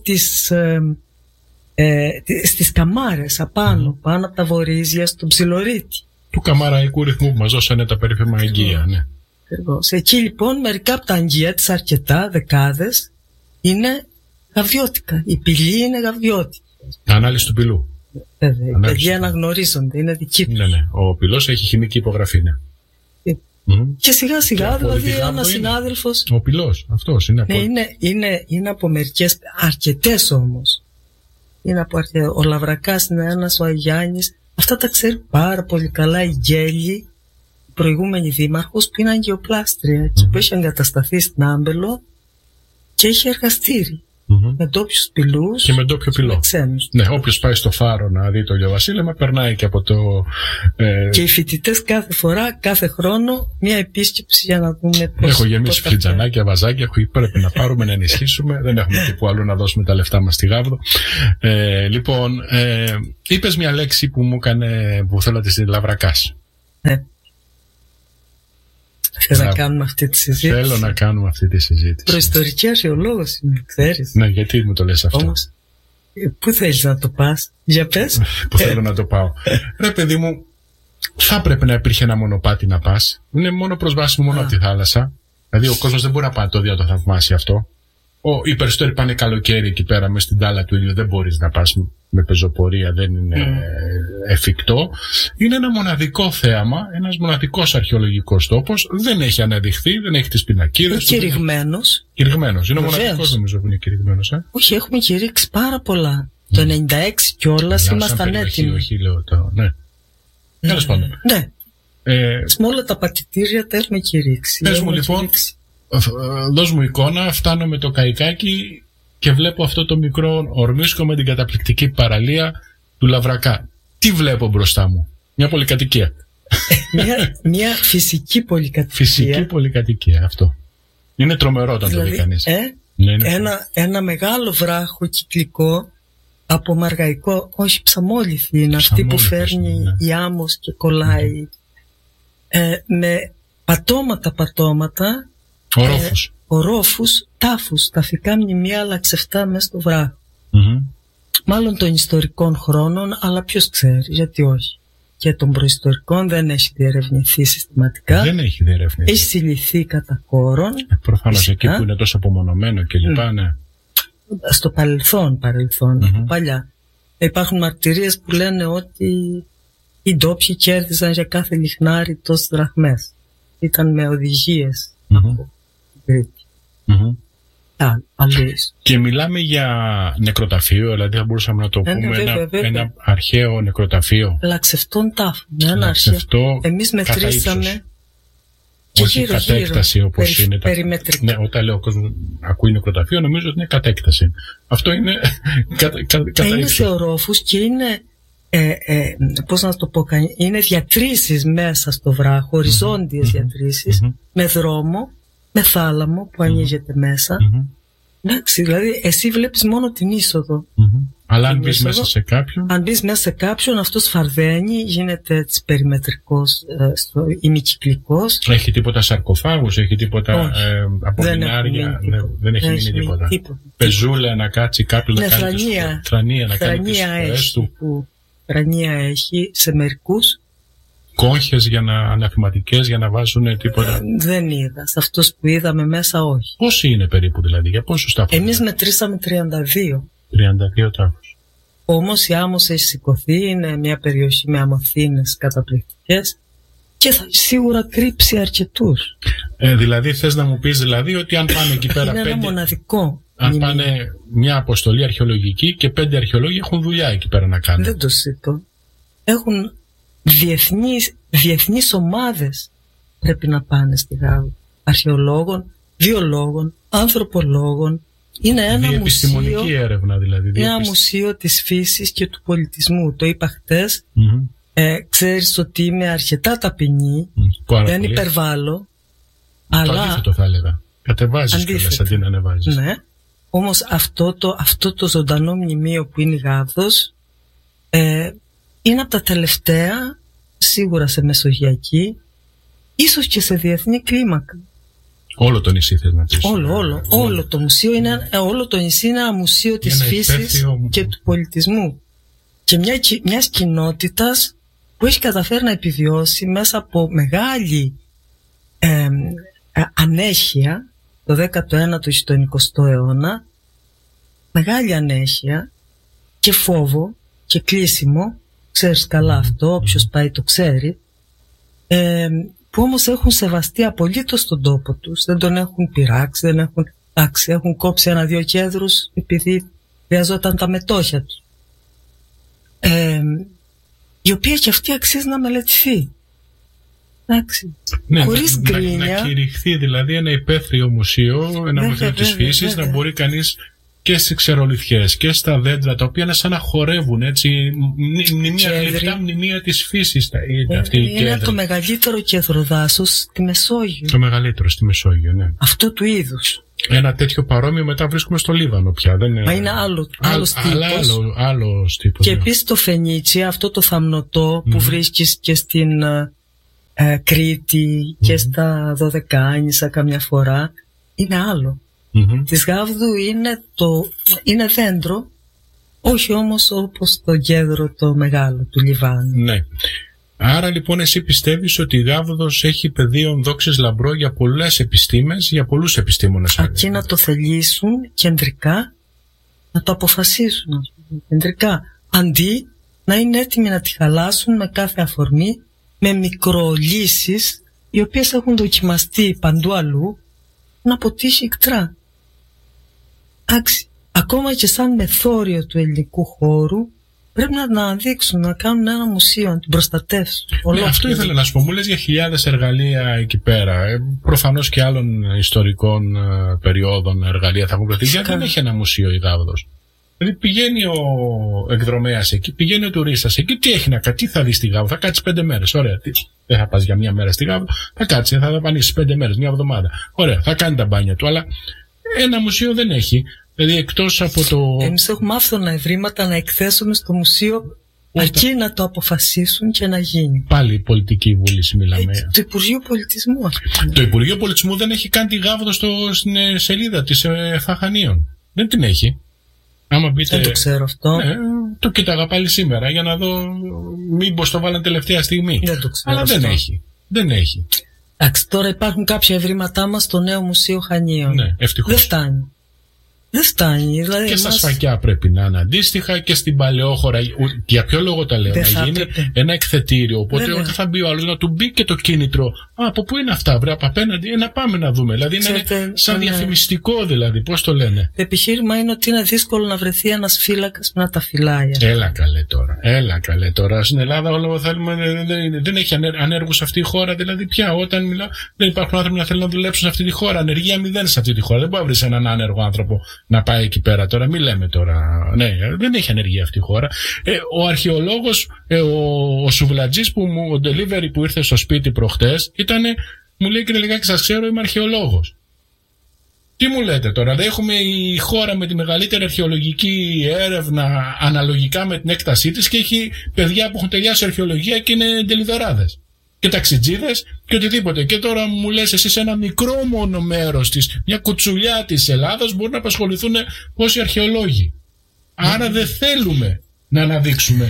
στις Καμάρες, απάνω, πάνω από τα Βορίζια, στον Ψιλορίτη. Του καμαραϊκού ρυθμού που μας δώσανε τα περίφημα αγγεία, ναι. Εκεί λοιπόν μερικά από τα αγγεία της, αρκετά, δεκάδες, είναι γαβιώτικα. Η πυλή είναι γαβιώτικη. Ανάλυση του πυλού. Βέβαια, οι παιδιά αναγνωρίζονται, είναι δική τους. Ναι. Ο πυλός έχει χημική υπογραφή, ναι. Και σιγά σιγά, δηλαδή, ένας συνάδελφος. Ο πυλός, αυτός είναι. Είναι από μερικές, αρκετές όμως. Είναι από ο Λαβρακάς είναι ένας, ο Αγιάννης. Αυτά τα ξέρει πάρα πολύ καλά η Γκέλη, η προηγούμενη δήμαρχος, που είναι αγκιοπλάστρια και που έχει εγκατασταθεί στην Άμπελο και έχει εργαστήρι. Με ντόπιους πυλούς και με ντόπιο πυλό. Ναι, όποιος πάει στο Φάρο να δει το ηλιοβασίλεμα περνάει και από το. Και οι φοιτητές κάθε φορά, κάθε χρόνο, μια επίσκεψη για να δούμε πώς. Έχω γεμίσει φλιτζανάκια, βαζάκια. Πρέπει να πάρουμε, να ενισχύσουμε. Δεν έχουμε και που αλλού να δώσουμε τα λεφτά μας στη Γάβδο. Λοιπόν, είπες μια λέξη που μου έκανε, που θέλω να τη στείλει, Λαβρακάς. Ναι. Θες να κάνουμε αυτή τη συζήτηση? Θέλω να κάνουμε αυτή τη συζήτηση. Προϊστορική αρχαιολόγος είμαι, ξέρεις. Ναι, γιατί μου το λες αυτό? Όμως, πού θέλεις να το πας? Για πες. Πού θέλω να το πάω? Ρε παιδί μου, θα πρέπει να υπήρχε ένα μονοπάτι να πας. Είναι μόνο προσβάσιμο μόνο από τη θάλασσα. Δηλαδή ο κόσμος δεν μπορεί να πάει το δει να το θαυμάσει αυτό. Οι περισσότεροι πάνε καλοκαίρι εκεί πέρα μες στην τάλα του ήλιου. Δεν μπορείς να πας με πεζοπορία, δεν είναι εφικτό. Είναι ένα μοναδικό θέαμα, ένας μοναδικός αρχαιολογικός τόπος. Δεν έχει αναδειχθεί, δεν έχει τις πινακίδες. Κηρυγμένος. Κηρυγμένος. Είναι ο μοναδικός, νομίζω, που είναι κηρυγμένος. Όχι, έχουμε κηρύξει πάρα πολλά. Το 96 κιόλας ήμασταν έτοιμοι. Όχι, λέω το. Ναι. Τέλος πάντων. Ναι. Με όλα τα πατητήρια τα έχουμε κηρύξει. Πες μου λοιπόν. Δώσ' μου εικόνα, φτάνω με το καϊκάκι και βλέπω αυτό το μικρό ορμίσκο με την καταπληκτική παραλία του Λαβρακά. Τι βλέπω μπροστά μου? Μια πολυκατοικία. μια φυσική πολυκατοικία. Φυσική πολυκατοικία, αυτό. Είναι τρομερό όταν δηλαδή, το δει κανείς. Ένα μεγάλο βράχο κυκλικό από μαργαϊκό, όχι ψαμόλιθη είναι αυτή που φέρνει η άμμος και κολλάει. Με πατώματα. Ορόφους, τάφους, ταφικά μνημεία λαξευτά μέσα στο βράχο. Μάλλον των ιστορικών χρόνων, αλλά ποιος ξέρει, γιατί όχι. Και των προϊστορικών δεν έχει διερευνηθεί συστηματικά. Δεν έχει διερευνηθεί. Έχει συλληφθεί κατά κόρον. Προφανώς εκεί που είναι τόσο απομονωμένο και λοιπά, ναι. Στο παρελθόν, παλιά. Υπάρχουν μαρτυρίες που λένε ότι οι ντόπιοι κέρδιζαν για κάθε λιχνάρι τόσες δραχμές. Ήταν με οδηγίες. Και μιλάμε για νεκροταφείο, δηλαδή θα μπορούσαμε να το πούμε ένα αρχαίο νεκροταφείο. Λαξευτών τάφων. Εμείς μετρήσαμε. Όχι κατέκταση όπως είναι. Ναι, όταν λέω ο κόσμος ακούει νεκροταφείο, νομίζω ότι είναι κατέκταση. Αυτό είναι είναι σε ορόφους και είναι. Πώς να το πω, είναι διατρήσεις μέσα στο βράχο, οριζόντιες διατρήσεις, με δρόμο, με θάλαμο που ανοίγεται μέσα. Εντάξει, δηλαδή εσύ βλέπεις μόνο την είσοδο. Αλλά αν μπεις μέσα σε κάποιον. Αν μπεις μέσα σε κάποιον, αυτός φαρδένει, γίνεται έτσι περιμετρικός, ημικυκλικός. Έχει τίποτα σαρκοφάγους, έχει τίποτα απομεινάρια, δεν έχει μείνει τίποτα. Πεζούλα να κάτσει κάποιος, να κάνει θρανία να κάνει τις φορές του. Θρανία έχει σε μερικούς. Κόγχες αναθηματικές για να βάζουν τίποτα. Δεν είδα. Σε αυτούς που είδαμε μέσα όχι. Πόσοι είναι περίπου δηλαδή, για πόσους τάφους? Εμείς μετρήσαμε 32. 32 τάφους. Όμως η άμμος έχει σηκωθεί, είναι μια περιοχή με αμμοθήνες καταπληκτικές και θα σίγουρα κρύψει αρκετούς. Δηλαδή θες να μου πεις δηλαδή ότι αν πάνε εκεί πέρα είναι ένα μοναδικό. Αν πάνε μια αποστολή αρχαιολογική και 5 αρχαιολόγοι έχουν δουλειά εκεί πέρα να κάνουν. Δεν το ζητώ. Έχουν διεθνείς ομάδες πρέπει να πάνε στη Γάβδο. Αρχαιολόγων, βιολόγων, ανθρωπολόγων. Είναι ένα επιστημονική έρευνα δηλαδή. Ένα μουσείο της φύσης και του πολιτισμού. Το είπα χτες. Ξέρεις ότι είμαι αρκετά ταπεινή. Δεν υπερβάλλω. Το αντίθετο θα έλεγα. Κατεβάζεις κιόλας αντί να ανεβάζεις. Ναι. Όμως αυτό το ζωντανό μνημείο που είναι η Γάβδος είναι από τα τελευταία, σίγουρα σε μεσογειακή, ίσως και σε διεθνή κλίμακα. Όλο το νησί θες να πεις? Όλο το μουσείο είναι, όλο το νησί είναι ένα μουσείο της φύσης και του πολιτισμού και μιας κοινότητας που έχει καταφέρει να επιβιώσει μέσα από μεγάλη ανέχεια το 19ο και τον 20ο αιώνα, μεγάλη ανέχεια και φόβο και κλείσιμο, ξέρεις καλά αυτό, όποιος πάει το ξέρει, που όμως έχουν σεβαστεί απολύτως τον τόπο τους, δεν τον έχουν πειράξει, έχουν κόψει 1-2 κέδρους επειδή χρειαζόταν τα μετόχια τους, η οποία και αυτή αξίζει να μελετηθεί. Εντάξει. Ναι, χωρίς γκρίνια. Να κηρυχθεί δηλαδή ένα υπαίθριο μουσείο, ένα μουσείο της φύσης, να μπορεί κανείς και στις ξερολιθιές και στα δέντρα, τα οποία είναι σαν να χορεύουν, έτσι, λεπτά μνημεία της φύσης. Είναι το μεγαλύτερο κεδροδάσος στη Μεσόγειο. Το μεγαλύτερο στη Μεσόγειο, ναι. Αυτού του είδους. Ένα τέτοιο παρόμοιο μετά βρίσκουμε στο Λίβανο πια. Δεν είναι... Μα είναι άλλος τύπος. Και επίσης το φενίτσι, αυτό το θαμνωτό που βρίσκεις και στην Κρήτη και στα Δωδεκάνησα καμιά φορά, είναι άλλο. Της Γάβδου είναι δέντρο, όχι όμως όπως το κέδρο το μεγάλο του Λιβάνου. Ναι. Άρα λοιπόν εσύ πιστεύεις ότι η Γάβδος έχει πεδίο δόξης λαμπρό για πολλές επιστήμες, για πολλούς επιστήμονες. Αρκεί να το θελήσουν κεντρικά, να το αποφασίσουν κεντρικά, αντί να είναι έτοιμοι να τη χαλάσουν με κάθε αφορμή, με μικρολύσεις οι οποίες έχουν δοκιμαστεί παντού αλλού, να αποτύχει ικτρά. Εντάξει, ακόμα και σαν μεθόριο του ελληνικού χώρου πρέπει να την αναδείξουν, να κάνουν ένα μουσείο, να την προστατεύσουν. Ναι, αυτό ήθελα να σου πω. Μου λες για χιλιάδες εργαλεία εκεί πέρα. Προφανώς και άλλων ιστορικών περιόδων εργαλεία θα έχουν βρεθεί. Γιατί δεν έχει ένα μουσείο η Γάβδος? Δηλαδή πηγαίνει ο εκδρομέας εκεί, πηγαίνει ο τουρίστας εκεί, τι έχει να κάνει, τι θα δει στη Γάβδο? Θα κάτσει 5 μέρες. Ωραία. Δεν θα πας για μια μέρα στη Γάβδο, θα κάτσει, θα δαπανίσει 5 μέρες, μια εβδομάδα. Ωραία, θα κάνει τα μπάνια του, αλλά ένα μουσείο δεν έχει. Δηλαδή εκτός από το... Εμείς έχουμε άφθονα ευρήματα να εκθέσουμε στο μουσείο, αρκεί να το αποφασίσουν και να γίνει. Πάλι η πολιτική βούληση μιλάμε. Το Υπουργείο Πολιτισμού. Το Υπουργείο Πολιτισμού δεν έχει καν τη Γάβδο στην σελίδα της Φαχανίων. Δεν την έχει. Άμα πείτε, δεν το ξέρω αυτό. Ναι, το κοίταγα πάλι σήμερα για να δω μήπως το βάλαν τελευταία στιγμή. Δεν το ξέρω. Αλλά αυτό. Δεν έχει. Εντάξει, τώρα υπάρχουν κάποια ευρήματά μας στο νέο Μουσείο Χανίων. Ναι, ευτυχώς. Δεν φτάνει. Δεν φτάνει. Δηλαδή και στα Σφακιά πρέπει να είναι αντίστοιχα και στην Παλαιόχώρα. Για ποιο λόγο τα λέω? Να γίνει ένα εκθετήριο. Οπότε όταν θα μπει ο άλλος να του μπει και το κίνητρο. Από πού είναι αυτά, βρε, από απέναντι, να πάμε να δούμε. Δηλαδή είναι σαν διαφημιστικό, δηλαδή. Πώς το λένε? Το επιχείρημα είναι ότι είναι δύσκολο να βρεθεί ένας φύλακας που να τα φυλάει. Έλα καλέ τώρα. Στην Ελλάδα όλο θέλουμε. Δεν έχει ανέργους αυτή η χώρα. Δηλαδή πια όταν μιλάω, δεν υπάρχουν άνθρωποι να θέλουν να δουλέψουν σε αυτή τη χώρα. Ανεργία 0 σε αυτή τη χώρα. Δεν μπορεί να βρει έναν άνεργο άνθρωπο να πάει εκεί πέρα τώρα. Μην λέμε τώρα. Ναι, δεν έχει ανεργία αυτή η χώρα. Ο αρχαιολόγος, ο Σουβλατζής, ο delivery που ήρθε στο σπίτι προχτές, μου λέει: κύριε Λιγάκη, σας ξέρω, είμαι αρχαιολόγος. Τι μου λέτε τώρα? Δεν έχουμε η χώρα με τη μεγαλύτερη αρχαιολογική έρευνα αναλογικά με την έκτασή της και έχει παιδιά που έχουν τελειάσει αρχαιολογία και είναι ντελιδεράδες και ταξιτζίδες και οτιδήποτε. Και τώρα μου λες εσύ σε ένα μικρό μόνο μέρος της, μια κουτσουλιά της Ελλάδας, μπορούν να απασχοληθούν πόσοι αρχαιολόγοι. Άρα δεν θέλουμε να αναδείξουμε.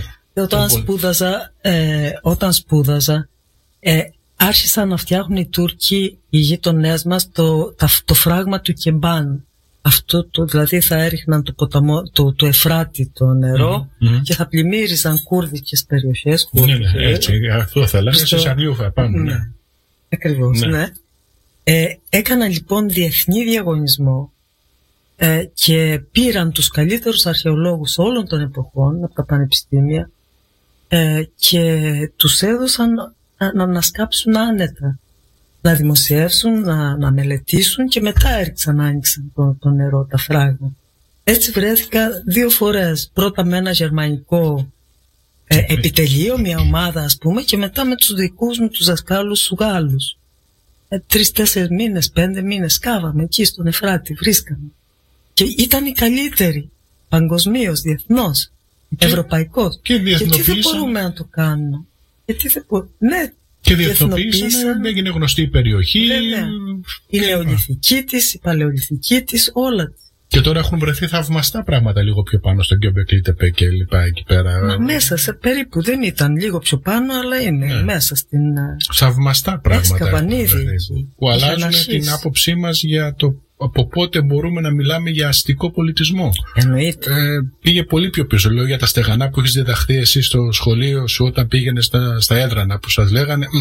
Όταν σπούδαζα, άρχισαν να φτιάχνουν οι Τούρκοι, οι γείτονές μας, το φράγμα του Κεμπάν. Αυτό δηλαδή θα έριχναν το ποταμό, το Εφράτη το νερό και θα πλημμύριζαν κούρδικες περιοχές. Ναι, έτσι, αυτό θέλανε, σε Σαριούφα πάνω. Ναι. Ακριβώς, ναι. Έκαναν λοιπόν διεθνή διαγωνισμό και πήραν τους καλύτερους αρχαιολόγους όλων των εποχών από τα πανεπιστήμια και τους έδωσαν να ανασκάψουν άνετα, να δημοσιεύσουν, να μελετήσουν και μετά άνοιξαν το νερό, τα φράγματα. Έτσι βρέθηκα 2 φορές. Πρώτα με ένα γερμανικό επιτελείο, μια ομάδα ας πούμε, και μετά με τους δικούς μου τους δασκάλους Γάλλους. 3-4 μήνες, 5 μήνες κάβαμε εκεί στον Εφράτη, βρίσκαμε. Και ήταν οι καλύτεροι παγκοσμίως, διεθνώς, ευρωπαϊκός. Γιατί δεν μπορούμε να το κάνουμε? Γιατί δεν μπορούμε? Ναι. Και διεθνοποίησαν, έγινε γνωστή η περιοχή. Η νεολιθική της, η παλαιολιθική της, όλα. Και τώρα έχουν βρεθεί θαυμαστά πράγματα λίγο πιο πάνω στον Γκιόμπεκλι Τεπέ και λοιπά εκεί πέρα. Μα μέσα σε περίπου, δεν ήταν λίγο πιο πάνω, αλλά είναι μέσα στην. Θαυμαστά πράγματα. Σκαβανίδι. Που αλλάζουν την άποψή μας για το από πότε μπορούμε να μιλάμε για αστικό πολιτισμό. Εννοείται. Πήγε πολύ πιο πίσω. Λέω για τα στεγανά που έχεις διδαχθεί εσύ στο σχολείο σου όταν πήγαινε στα έδρανα που σας λέγανε.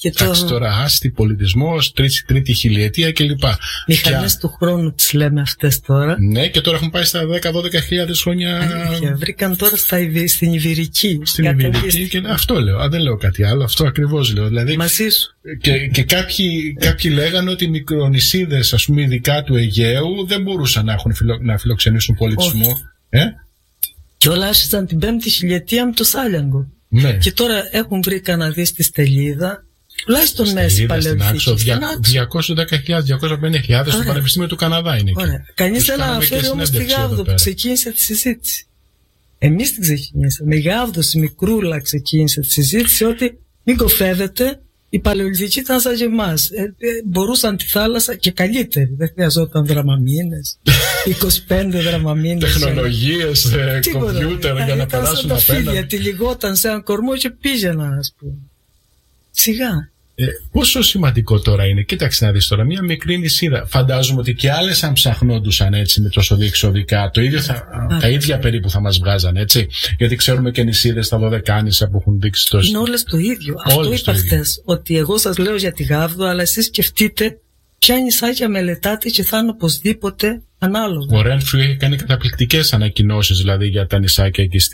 Εντάξει, τώρα άστη, πολιτισμός, τρίτη χιλιετία κλπ. Μηχανές του χρόνου τις λέμε αυτές τώρα. Ναι, και τώρα έχουν πάει στα 10-12 χρόνια. Αλήθεια, βρήκαν τώρα στην Ιβηρική. Στην Ιβηρική, και αυτό λέω. Δεν λέω κάτι άλλο, αυτό ακριβώς λέω. Δηλαδή, μαζί σου. Και κάποιοι λέγανε ότι οι μικρονησίδες, ας πούμε, ειδικά του Αιγαίου, δεν μπορούσαν να φιλοξενήσουν πολιτισμό. Και όλα άρχισαν την 5η χιλιετία με το Σάλιαγκο. Ναι. Και τώρα έχουν βρει κανένα στη Στελίδα, τουλάχιστον μέση παλαιολιθική. 210.000-250.000 στο Πανεπιστήμιο του Καναδά είναι εκεί. Κανείς δεν αναφέρει όμως τη Γάβδο που ξεκίνησε τη συζήτηση. Εμείς την ξεκινήσαμε. Η Γάβδο, η μικρούλα, ξεκίνησε τη συζήτηση ότι μην κοφεύετε, η παλαιολιθική ήταν σαν και εμάς. Μπορούσαν τη θάλασσα και καλύτερη. Δεν χρειαζόταν δραμαμίνες. 25 δραμαμίνες. Τεχνολογίες, κομπιούτερ για να περάσουν απέναντι. Τα φίδια τυλιγόταν σε έναν κορμό και πήγαιναν, ας πούμε. Σιγά. Πόσο σημαντικό τώρα είναι, κοίταξε να δεις τώρα, μια μικρή νησίδα. Φαντάζομαι ότι και άλλες αν ψαχνόντουσαν έτσι με τόσο διεξοδικά, τα ίδια περίπου θα μας βγάζαν, έτσι. Γιατί ξέρουμε και νησίδες στα Δωδεκάνησα που έχουν δείξει τόσο. Είναι όλες το ίδιο. Αυτό είπα χθες, ότι εγώ σας λέω για τη Γάβδο, αλλά εσείς σκεφτείτε ποια νησάκια μελετάτε και θα είναι οπωσδήποτε ανάλογα. Ο Ρένφρου έχει κάνει καταπληκτικές ανακοινώσεις, δηλαδή για τα νησάκια εκεί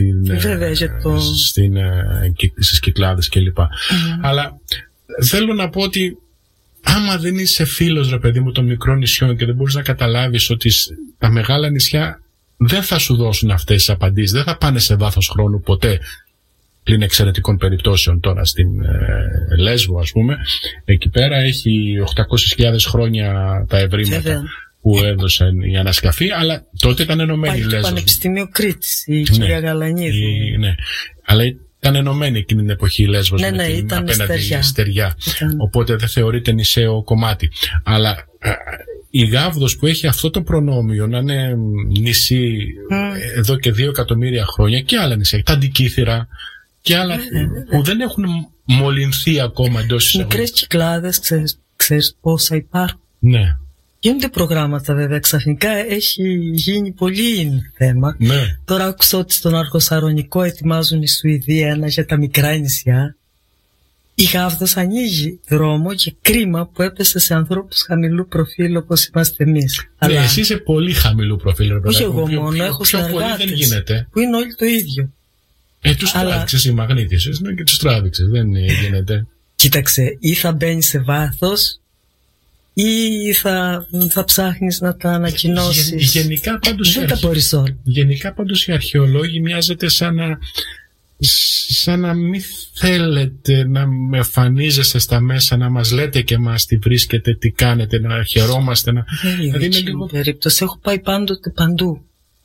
στις Κυκλάδες κλπ. Αλλά θέλω να πω ότι άμα δεν είσαι φίλος, ρε παιδί μου, των μικρών νησιών και δεν μπορείς να καταλάβεις ότι τα μεγάλα νησιά δεν θα σου δώσουν αυτές τις απαντήσεις, δεν θα πάνε σε βάθος χρόνου ποτέ, πλην εξαιρετικών περιπτώσεων. Τώρα στην Λέσβο, ας πούμε, εκεί πέρα έχει 800.000 χρόνια τα ευρήματα που έδωσαν η ανασκαφή, αλλά τότε ήταν ενωμένη η Λέσβος. Το Πανεπιστήμιο Κρήτης, η κυρία Γαλανίδη. Ναι, αλλά ήταν ενωμένη εκείνη την εποχή η Λέσβος απέναντι στεριά. Οπότε δεν θεωρείται νησαίο κομμάτι. Αλλά η Γάβδος που έχει αυτό το προνόμιο να είναι νησί εδώ και 2 εκατομμύρια χρόνια, και άλλα νησιά, τα Αντικήθυρα και άλλα που δεν έχουν μολυνθεί ακόμα εντός εισαγωγικών. Μικρές Κυκλάδες, ξέρεις πόσα υπάρχουν. Ναι. Γίνονται προγράμματα βέβαια, ξαφνικά έχει γίνει πολύ θέμα. Ναι. Τώρα άκουσα ότι στον Αρχοσαρονικό ετοιμάζουν η Σουηδία ένα για τα μικρά νησιά. Η Γάβδος ανοίγει δρόμο και κρίμα που έπεσε σε ανθρώπους χαμηλού προφίλ όπως είμαστε εμείς. Ναι, αλλά εσύ είσαι πολύ χαμηλού προφίλ. Όχι εγώ μόνο, έχω συνεργάτες που είναι όλοι το ίδιο. Τους τράβηξες οι μαγνήτησες, και τους τράβηξες, δεν γίνεται. Κοίταξε, ή θα μπαίνει σε βάθος ή θα ψάχνεις να τα ανακοινώσεις. Γενικά πάντως οι αρχαιολόγοι μοιάζεται σαν να μην θέλετε να με εμφανίζεστε στα μέσα, να μας λέτε και μας τι βρίσκετε, τι κάνετε, να χαιρόμαστε. Δηλαδή είναι λίγο περίπτωση. Έχω πάει πάντοτε παντού.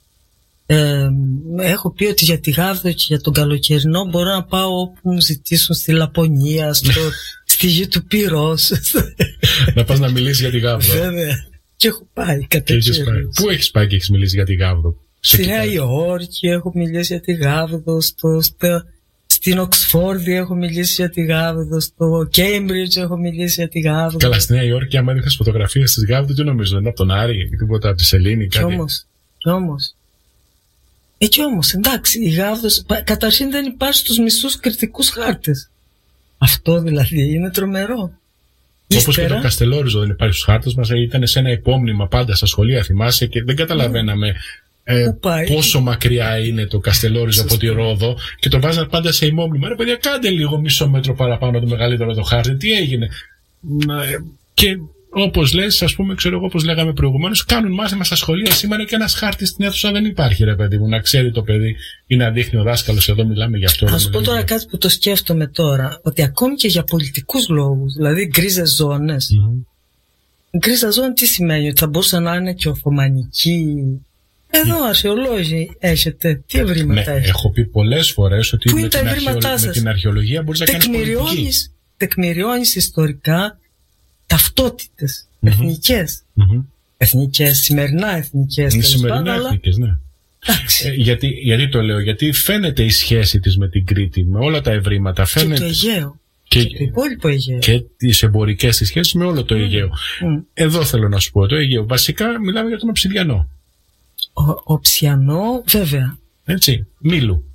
Έχω πει ότι για τη Γάβδο και για τον καλοκαιρινό μπορώ να πάω όπου μου ζητήσουν, στη Λαπωνία, στη γη του Πυρός. Να πας να μιλήσεις για τη Γάβδο. Βέβαια. Και έχω πάει Πού έχεις πάει και έχεις μιλήσει για τη Γάβδο? Στη Νέα Υόρκη έχω μιλήσει για τη Γάβδο, στην Οξφόρδη έχω μιλήσει για τη Γάβδο, στο Κέιμπριτζ έχω μιλήσει για τη Γάβδο. Καλά, στη Νέα Υόρκη άμα δείχνεις φωτογραφίες της Γάβδου, τι νομίζω, είναι από τον Άρη, τίποτα από τη Σελήνη, κάτι. Κι όμως, εντάξει, η Γάβδος καταρχήν δεν υπάρχει στους μισούς κριτικούς χάρτες. Αυτό δηλαδή είναι τρομερό. Όπως και το Καστελόριζο δεν υπάρχει στους χάρτες μας, ήταν σε ένα υπόμνημα πάντα στα σχολεία, θυμάσαι, και δεν καταλαβαίναμε πόσο μακριά είναι το Καστελόριζο από τη Ρόδο, και το βάζαν πάντα σε υπόμνημα. Ρε παιδιά, κάντε λίγο μισό μέτρο παραπάνω το μεγαλύτερο το χάρτη, τι έγινε? Και όπως λες, ας πούμε, ξέρω εγώ, όπως λέγαμε προηγουμένως, κάνουν μάθημα στα σχολεία σήμερα και ένας χάρτης στην αίθουσα δεν υπάρχει, ρε παιδί μου, να ξέρει το παιδί ή να δείχνει ο δάσκαλος. Εδώ μιλάμε για αυτό. Θα σου πω τώρα κάτι που το σκέφτομαι τώρα, ότι ακόμη και για πολιτικούς λόγους, δηλαδή γκρίζες ζώνες. Γκρίζα ζώνη τι σημαίνει? Ότι θα μπορούσε να είναι και Οθωμανική. Εδώ αρχαιολόγοι έχετε. Τι ευρήματα έχετε? Έχω πει πολλές φορές ότι με την αρχαιολογία μπορείς να κάνεις πολιτική. Τεκμηριώνεις ιστορικά ταυτότητες εθνικές. Εθνικές, σημερινά εθνικές. Σημερινά εθνικές, ναι. Γιατί το λέω? Γιατί φαίνεται η σχέση της με την Κρήτη, με όλα τα ευρήματα. Φαίνεται. Και το Αιγαίο. Και το υπόλοιπο Αιγαίο. Και τις εμπορικές της σχέσεις με όλο το Αιγαίο. Εδώ θέλω να σου πω το Αιγαίο. Βασικά μιλάμε για τον Οψιδιανό. Οψιανό, βέβαια. Έτσι. Μήλου.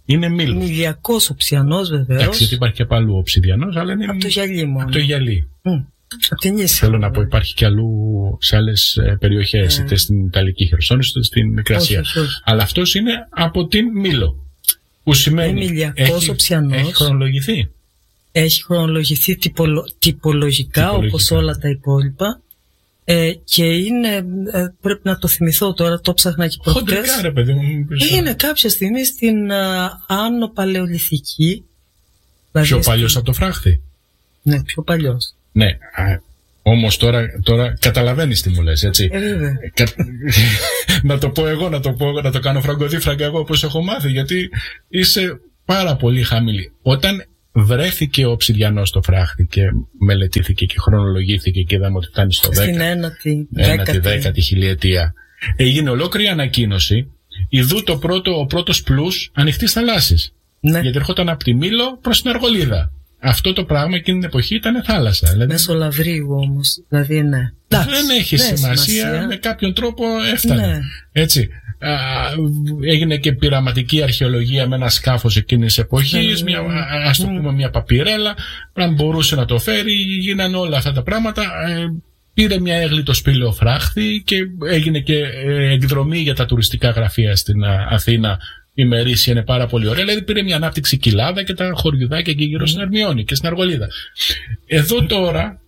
Είναι μήλος. Μιλιακός οψιανός βεβαίως. Εντάξει, γιατί υπάρχει και από αλλού οψιδιανός, αλλά είναι. Από το γυαλί μόνο. Από το γυαλί. Από την ίση. Θέλω να πω, υπάρχει και αλλού σε άλλες περιοχές, είτε στην Ιταλική Χερσόνησο, είτε στην Μικρασία. Όχι. Αλλά αυτός είναι από την Μήλο. Που σημαίνει. Είναι μιλιακός οψιανός. Έχει χρονολογηθεί. Έχει χρονολογηθεί τυπολογικά όπως όλα τα υπόλοιπα. Και είναι, πρέπει να το θυμηθώ τώρα, το ψάχνα και προχτές. Χοντρικά, ρε παιδί μου. Είναι κάποια στιγμή στην Άνω Παλαιολιθική. Πιο παλιός από το Φράχτη. Ναι, πιο παλιός. Ναι, όμως τώρα καταλαβαίνεις τι μου λες, έτσι. Να το πω εγώ, να το κάνω φραγκοδίφραγκα εγώ όπως έχω μάθει, γιατί είσαι πάρα πολύ χαμηλή. Όταν βρέθηκε ο οψιδιανός στο Φράχτη και μελετήθηκε και χρονολογήθηκε και είδαμε ότι φτάνει στο 10η χιλιετία, έγινε ολόκληρη ανακοίνωση, ιδού ο πρώτος πλούς ανοιχτής θαλάσσης. Ναι. Γιατί ερχόταν από τη Μήλο προς την Αργολίδα. Αυτό το πράγμα εκείνη την εποχή ήταν θάλασσα. Δηλαδή... Μέσω Λαβρίου όμως. Δηλαδή, ναι. Δεν έχει σημασία. Με κάποιον τρόπο έφτανε. Ναι. Έτσι. Έγινε και πειραματική αρχαιολογία με ένα σκάφος εκείνης της εποχής, ας το πούμε μια παπιρέλα, αν μπορούσε να το φέρει, γίνανε όλα αυτά τα πράγματα. Πήρε μια έγλη το σπήλαιο Φράχτη και έγινε και εκδρομή για τα τουριστικά γραφεία στην Αθήνα. Η ημερήσια είναι πάρα πολύ ωραία. Δηλαδή πήρε μια ανάπτυξη κοιλάδα και τα χωριουδάκια εκεί γύρω στην Ερμιόνη και στην Αργολίδα. Εδώ τώρα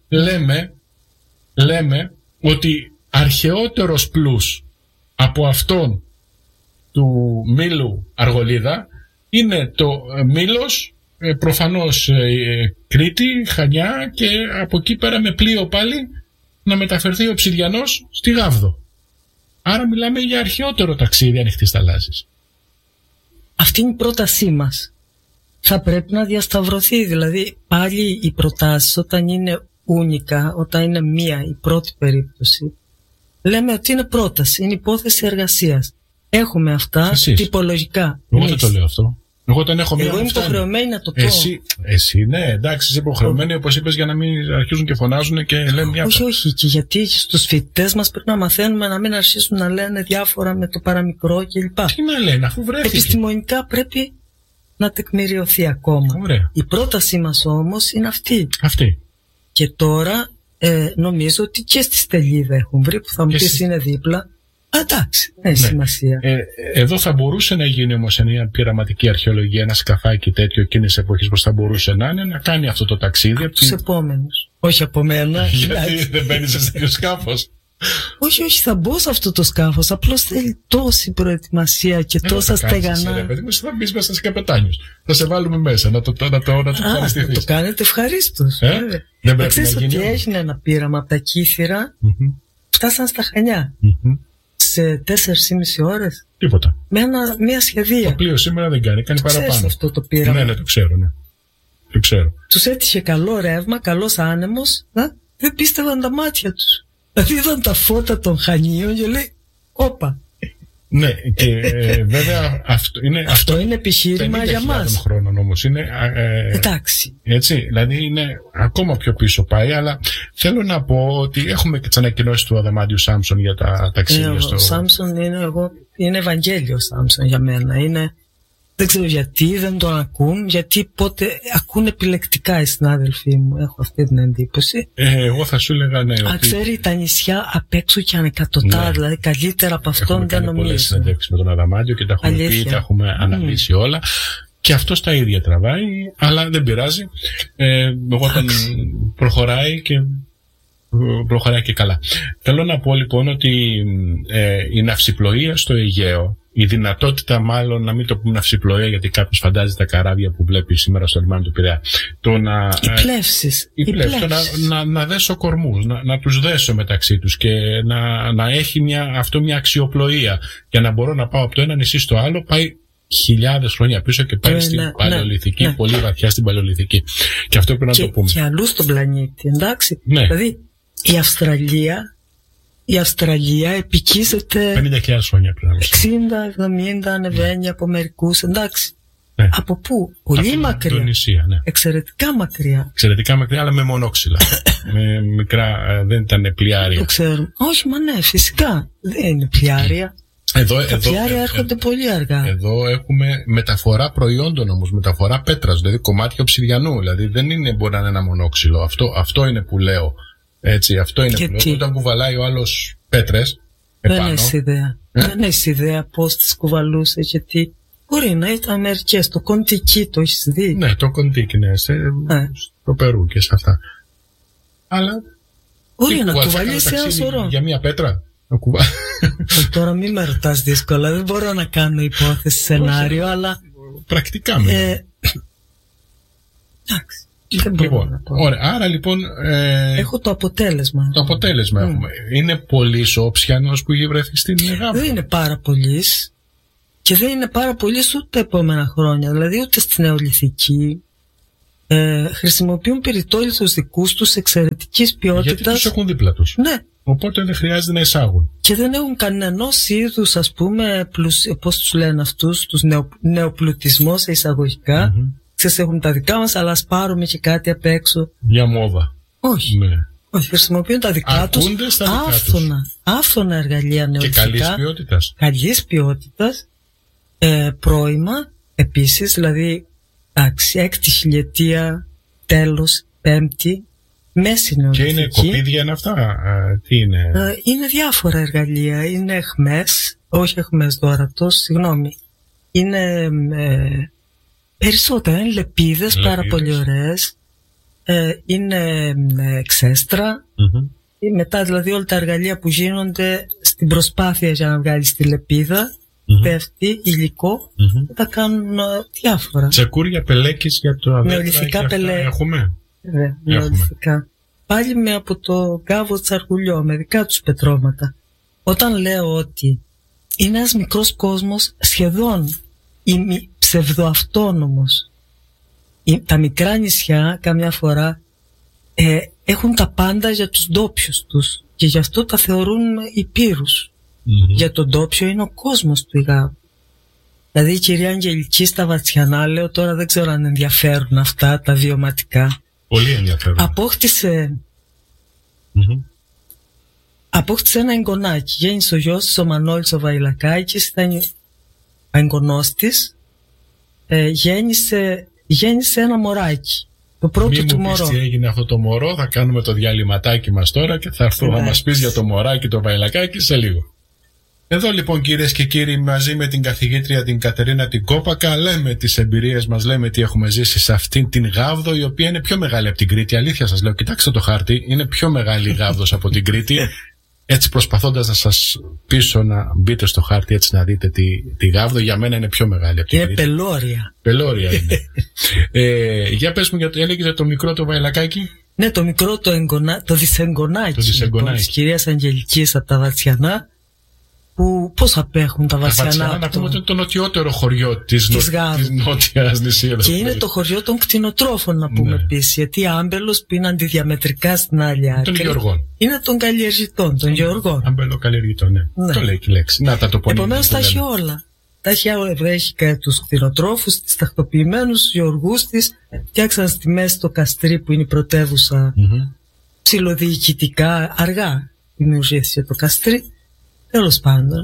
λέμε ότι αρχαιότερος πλούς από αυτόν του Μήλου Αργολίδα είναι το Μήλος, προφανώς Κρήτη, Χανιά, και από εκεί πέρα με πλοίο πάλι να μεταφερθεί ο Οψιδιανός στη Γάβδο. Άρα μιλάμε για αρχαιότερο ταξίδι ανοιχτής θαλάσσης. Αυτή είναι η πρότασή μας. Θα πρέπει να διασταυρωθεί, δηλαδή πάλι οι προτάσεις όταν είναι ούνικα, όταν είναι μία η πρώτη περίπτωση, λέμε ότι είναι πρόταση, είναι υπόθεση εργασίας. Έχουμε αυτά τυπολογικά. Εγώ δεν το λέω αυτό. Εγώ είμαι υποχρεωμένη να το πω. Εσύ ναι, εντάξει, είσαι υποχρεωμένη, όπως είπες, για να μην αρχίζουν και φωνάζουν και λένε μια. Όχι, και γιατί στους φοιτητές μας πρέπει να μαθαίνουμε να μην αρχίσουν να λένε διάφορα με το παραμικρό κλπ. Τι να λένε, αφού βρέθηκε. Επιστημονικά πρέπει να τεκμηριωθεί ακόμα. Ωραία. Η πρότασή μας όμως είναι αυτή. Και τώρα νομίζω ότι και στη Στελίδα έχουν βρει, που θα μου πεις είναι δίπλα. Εντάξει, έχει σημασία. Εδώ θα μπορούσε να γίνει όμως μια πειραματική αρχαιολογία, ένα σκαφάκι τέτοιο εκείνης εποχής, πως θα μπορούσε να είναι, να κάνει αυτό το ταξίδι. Από τους επόμενους. Όχι από μένα. Γιατί δεν μπαίνεις σε τέτοιο σκάφος. Όχι, θα μπω σε αυτό το σκάφος. Απλώς θέλει τόση προετοιμασία και τόσα στεγανά. Θα μπεις μέσα σε καπετάνιους. Θα σε βάλουμε μέσα να το ευχαριστηθείς. Να το κάνετε ευχαρίστως. Δεν πρέπει να γίνει. Ότι έγινε ένα πείραμα από τα Κύθυρα, φτάσαν στα Χανιά. Σε 4,5 ώρες. Τίποτα. Με μια σχεδία. Το πλοίο σήμερα δεν κάνει παραπάνω. Ξέρεις αυτό το πείραμα. Ναι, το ξέρω, ναι. Το ξέρω. Τους έτυχε καλό ρεύμα, καλός άνεμος. Δεν πίστευαν τα μάτια τους. Δηλαδή είδαν τα φώτα των Χανίων και λέει, όπα. Ναι, και βέβαια αυτό είναι επιχείρημα για μας. Χρόνων όμως είναι. Εντάξει. Έτσι, δηλαδή είναι ακόμα πιο πίσω πάει, αλλά θέλω να πω ότι έχουμε και τις ανακοινώσεις του Αδαμάντιου Σάμψον για τα ταξίδια στο. Ο Σάμψον είναι Ευαγγέλιο Σάμψον για μένα. Δεν ξέρω γιατί δεν τον ακούν, γιατί πότε ακούν επιλεκτικά οι συνάδελφοί μου. Έχω αυτή την εντύπωση. Εγώ θα σου έλεγα ναι. Ξέρει τα νησιά απ' έξω και ανεκατοτά, ναι. Δηλαδή καλύτερα από αυτόν δεν νομίζω. Έχουμε πολλές συνεντεύξεις με τον Αδαμάντιο και τα έχουμε πει, τα έχουμε αναλύσει όλα. Και αυτό τα ίδια τραβάει, αλλά δεν πειράζει. Εγώ όταν προχωράει και καλά. Θέλω να πω λοιπόν ότι η ναυσιπλοεία στο Αιγαίο, η δυνατότητα μάλλον να μην το πούμε ναυσιπλοεία, γιατί κάποιος φαντάζει τα καράβια που βλέπει σήμερα στο λιμάνι του Πειραιά. Οι πλεύσεις. Να δέσω κορμούς, να τους δέσω μεταξύ τους και να έχει μια αξιοπλοεία για να μπορώ να πάω από το ένα νησί στο άλλο. Πάει χιλιάδες χρόνια πίσω και πάει στην Παλαιολιθική, πολύ βαθιά στην Παλαιολιθική. Και αυτό πρέπει να το πούμε. Και αλλού στον πλανήτη, εντάξει. Ναι. Δηλαδή η Αυστραλία επικίζεται 50.000 χρόνια πριν. 60-70 ανεβαίνει από μερικούς, εντάξει. Ναι. Από πού? Πολύ μακριά. Ινδονησία, ναι. Εξαιρετικά μακριά. Εξαιρετικά μακριά, αλλά με μονόξυλα. Με μικρά, δεν ήταν πλοιάρια. Το ξέρω. Όχι, μα ναι, φυσικά. Δεν είναι πλοιάρια. Τα ψιάρια έρχονται πολύ αργά. Εδώ έχουμε μεταφορά προϊόντων όμως, μεταφορά πέτρας, δηλαδή κομμάτια οψιδιανού. Δηλαδή δεν είναι, μπορεί να είναι ένα μονόξυλο. Αυτό είναι που λέω. Έτσι, αυτό είναι που λέω. Όταν κουβαλάει ο άλλος πέτρες επάνω. Δεν έχεις ιδέα. Δεν έχεις ιδέα πώς τις κουβαλούσε και τι. Μπορεί να ήταν μερικές. Το κοντίκι το έχεις δει? Ναι, το κοντίκι, ναι. Στο Περού και σε αυτά. Αλλά. Μπορεί να κουβαλήσει ένα σωρό. Για μία πέτρα. Τώρα μην με ρωτάς δύσκολα. Δεν μπορώ να κάνω υπόθεση σενάριο, αλλά. Πρακτικά με. Εντάξει. Λοιπόν, ωραία. Άρα λοιπόν. Έχω το αποτέλεσμα. Το αποτέλεσμα έχουμε. Είναι πολύς ο ψιανός που έχει βρεθεί στην Γάβδο? Δεν είναι πάρα πολύς. Και δεν είναι πάρα πολύς ούτε τα επόμενα χρόνια. Δηλαδή ούτε στην νεολιθική. Χρησιμοποιούν πυρητόλιθους δικούς τους εξαιρετικής ποιότητας. Γιατί τους έχουν δίπλα τους. Ναι. Οπότε δεν χρειάζεται να εισάγουν. Και δεν έχουν κανένας είδους, ας πούμε, πώς τους λένε αυτούς, τους νεοπλουτισμό σε εισαγωγικά. Ξέρεις, έχουν τα δικά μας, αλλά ας πάρουμε και κάτι απ' έξω. Για μόδα. Όχι. Ναι. Όχι, χρησιμοποιούν τα δικά τους. Άφθονα εργαλεία νεολιθικά. Και καλής ποιότητας. Καλής ποιότητας. Πρώιμα, επίσης, δηλαδή, εντάξει, 6η χιλιετία, τέλος, 5η. Μέση νεολιθική. Και είναι κοπίδια είναι αυτά? Τι είναι? Είναι διάφορα εργαλεία. Είναι αιχμές, όχι αιχμές δόρατος, συγγνώμη. Είναι περισσότερα, είναι λεπίδες, πάρα πολύ ωραίες. Είναι ξέστρα. Μετά δηλαδή όλα τα εργαλεία που γίνονται στην προσπάθεια για να βγάλεις τη λεπίδα, πέφτει υλικό, τα κάνουν διάφορα. Τσεκούρια, πελέκης για το αδέρφα. Νεολιθικά πελέκια. Έχουμε. Νεολιθικά. Πάλι με από το Γκάβο Τσαργουλιό, με δικά τους πετρώματα. Όταν λέω ότι είναι ένας μικρός κόσμος, σχεδόν ψευδοαυτόνομος. Τα μικρά νησιά καμιά φορά έχουν τα πάντα για τους ντόπιους τους και γι' αυτό τα θεωρούν υπήρους. Για τον ντόπιο είναι ο κόσμος του Ιγάβου. Δηλαδή η κυρία Αγγελική στα Βατσιανά, λέω τώρα δεν ξέρω αν ενδιαφέρουν αυτά τα βιωματικά. Πολύ ενδιαφέρον. Απόκτησε ένα εγγονάκι. Γέννησε ο γιος της, ο Μανώλης ο Βαϊλακάκης, ήταν εγγονός της. Γέννησε ένα μωράκι. Το πρώτο του μωρό. Τι έγινε αυτό το μωρό, θα κάνουμε το διαλυματάκι μας τώρα και θα έρθω να μας πεις για το μωράκι το Βαϊλακάκι σε λίγο. Εδώ λοιπόν κυρίες και κύριοι, μαζί με την καθηγήτρια την Κατερίνα την Κόπακα, λέμε τις εμπειρίες μας, λέμε τι έχουμε ζήσει σε αυτήν την Γάβδο, η οποία είναι πιο μεγάλη από την Κρήτη. Αλήθεια σας λέω, κοιτάξτε το χάρτη, είναι πιο μεγάλη η Γάβδος από την Κρήτη. Έτσι προσπαθώντας να σας πείσω να μπείτε στο χάρτη έτσι να δείτε τη Γάβδο, για μένα είναι πιο μεγάλη από την Κρήτη. Είναι πελώρια. Πελώρια είναι. Για πες μου, έλεγες για το μικρό το Βαϊλακάκι. Ναι, το μικρό το δισεγγονάκι της κυρίας Αγγελικής από τα Βατσιανά. Που πώς απέχουν τα Βατσιανά? Να πούμε ότι είναι το νοτιότερο χωριό της νότιας νησίδας. Και είναι το χωριό των κτηνοτρόφων, να πούμε επίσης. Γιατί Άμπελος που είναι αντιδιαμετρικά στην άλλη άκρη. Των Γεωργών. Είναι των καλλιεργητών, των Γεωργών. Αμπελοκαλλιεργητών, ναι. Το λέει και η λέξη. Να τα τοπονύμια. Επομένως τα έχει όλα. Τα έχει όλα. Έχει και τους κτηνοτρόφους, τους τακτοποιημένους, τους γεωργούς της. Φτιάξαν στη μέση το Καστρί που είναι η πρωτεύουσα. Ψιλοδιοικητικά, αργά δημιουργήθηκε το Καστρί. Τέλος πάντων,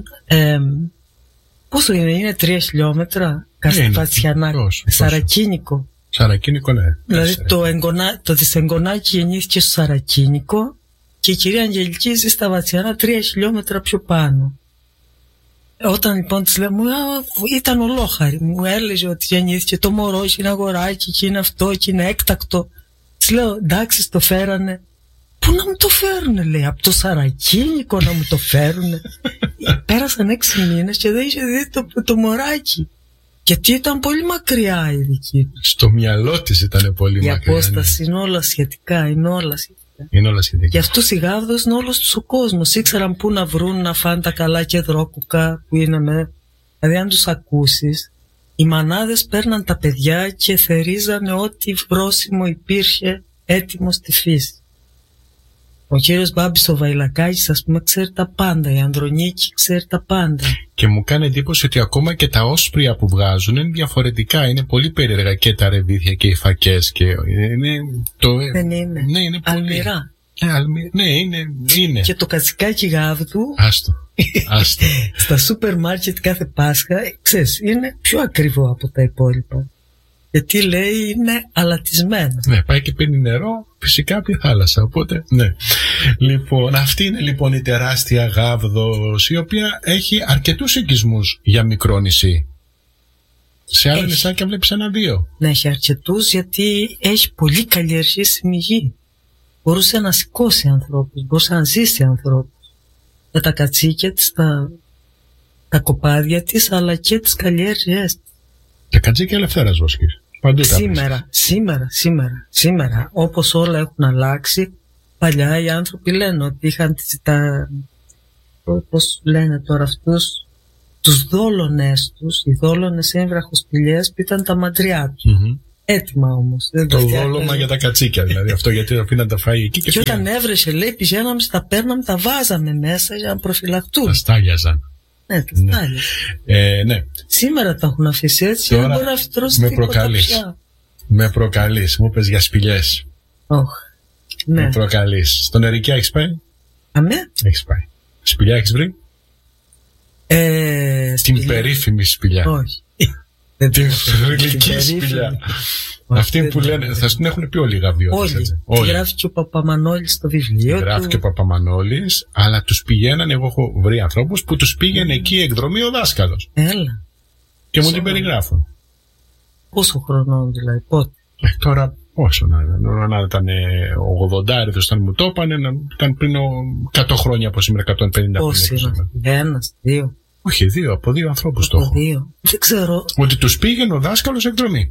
πόσο είναι 3 χιλιόμετρα Βατσιανά, Σαρακίνικο. Σαρακίνικο, ναι. Δηλαδή το δισεγγονάκι γεννήθηκε στο Σαρακίνικο και η κυρία Αγγελική ζει στα Βατσιανά 3 χιλιόμετρα πιο πάνω. Όταν λοιπόν της λέω, ήταν ολόχαρη, μου έλεγε ότι γεννήθηκε το μωρό, και είναι αγοράκι και είναι αυτό και είναι έκτακτο. Της λέω, εντάξει, το φέρανε. Πού να μου το φέρουνε, λέει, από το Σαρακίνικο να μου το φέρουνε. Πέρασαν 6 μήνες και δεν είχε δει το μωράκι. Γιατί ήταν πολύ μακριά η δική του. Στο μυαλό της ήταν πολύ μακριά. Η απόσταση είναι όλα σχετικά, είναι όλα σχετικά. Γι' αυτό η Γάβδος είναι όλος τους ο κόσμος. Ήξεραν πού να βρουν να φάνε τα καλά και δρόκουκα που είναι με. Δηλαδή αν τους ακούσεις, οι μανάδες παίρναν τα παιδιά και θερίζανε ό,τι βρόσιμο υπήρχε έτοιμο στη φύση. Ο κύριος Μπάμπης ο Βαϊλακάκης, ας πούμε, ξέρει τα πάντα. Η Ανδρονίκη ξέρει τα πάντα. Και μου κάνει εντύπωση ότι ακόμα και τα όσπρια που βγάζουν είναι διαφορετικά. Είναι πολύ περίεργα και τα ρεβίθια και οι φακές. Δεν είναι. Ναι, είναι πολύ. Αλμυρά. Ναι, είναι. Και το κατσικάκι Γάβδου. Άστο. Στα σούπερ μάρκετ κάθε Πάσχα, ξέρεις, είναι πιο ακριβό από τα υπόλοιπα. Γιατί λέει είναι αλατισμένο. Ναι, πάει και πίνει νερό, φυσικά από τη θάλασσα. Οπότε, ναι. Λοιπόν, αυτή είναι λοιπόν η τεράστια Γάβδος, η οποία έχει αρκετούς οικισμούς για μικρό νησί. Σε άλλα νησάκια βλέπεις 1-2. Ναι, έχει αρκετούς, γιατί έχει πολύ καλλιεργήσιμη γη. Μπορούσε να σηκώσει ανθρώπους, μπορούσε να ζήσει ανθρώπους. Με τα κατσίκια της, τα κοπάδια της, αλλά και τις καλλιέργειές. Τα κατσίκια ελευθέρας βοσκής. Σήμερα, όπως όλα έχουν αλλάξει, παλιά οι άνθρωποι λένε ότι είχαν πώς λένε τώρα αυτούς, τους δόλωνες τους, οι δόλωνες έμβραχοσπηλιές που ήταν τα μαντριά τους. Έτοιμα όμως. Το δόλωμα για τα κατσίκια δηλαδή. Αυτό γιατί αφήναν τα φάει εκεί και όταν έβρεσε, λέει, πηγαίναμε, τα παίρναμε, τα βάζαμε μέσα για να προφυλακτούν. Τα στάλιαζαν. Ναι, τα στάλιαζαν. Ναι. Σήμερα τα έχουν αφήσει έτσι. Τώρα, δεν μπορεί να φυτρώσει τίποτα πια. Με προκαλείς. Μου πες για σπηλιές. Ναι. Με προκαλείς. Στον Ερικιά έχεις πάει? Αμέ. Έχεις πάει. Σπηλιά έχεις βρει? Την περίφημη σπηλιά. Όχι. Την θρυλική σπηλιά. Αυτή που λένε, θα την έχουν πει όλοι οι Γαβδιώτες. Όλοι. Γράφει και ο Παπαμανόλης στο βιβλίο. Γράφει και ο Παπαμανόλης, αλλά τους πηγαίνανε. Εγώ έχω βρει ανθρώπους που τους πήγαινε εκεί εκδρομή ο δάσκαλος. Έλα. Και μου την περιγράφουν. Πόσο χρονών δηλαδή, πότε? Τώρα πόσο να ήταν 80 όταν μου το είπανε, να ήταν πριν 100 χρόνια από σήμερα, 150 Πόσοι είναι? Ένας, δύο? Όχι, από δύο ανθρώπους το έχω. Δεν ξέρω. Ότι τους πήγαινε ο δάσκαλος εκδρομή.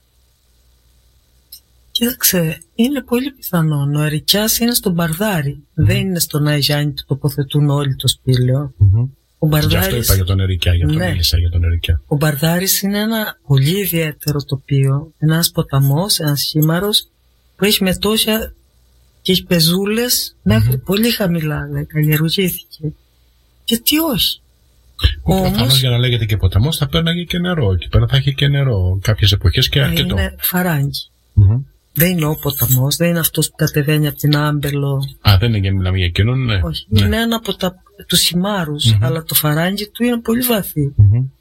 Κοίταξε, είναι πολύ πιθανόν. Ο Ερικιάς είναι στον Μπαρδάρι. Δεν είναι στον Αϊζάνι που τοποθετούν όλοι το σπήλαιο. Ο Μπαρδάρης... Γι' αυτό είπα για τον Ερικιά, μίλησα για τον Ερικιά. Ο Μπαρδάρης είναι ένα πολύ ιδιαίτερο τοπίο. Ένας ποταμός, ένας χήμαρος που έχει μετώσια και έχει πεζούλες μέχρι πολύ χαμηλά. Δηλαδή, καλλιεργήθηκε. Γιατί όχι? Προφανώς για να λέγεται και ποταμός θα παίρναγε και νερό. Εκεί πέρα θα έχει και νερό κάποιες εποχές και αρκετό. Είναι φαράγγι. Δεν είναι ο ποταμός, δεν είναι αυτός που κατεβαίνει από την Άμπελο. Δεν είναι, μιλάμε για εκείνον, ναι. Όχι, είναι ένα από τους χυμάρους, αλλά το φαράγγι του είναι πολύ βαθύ.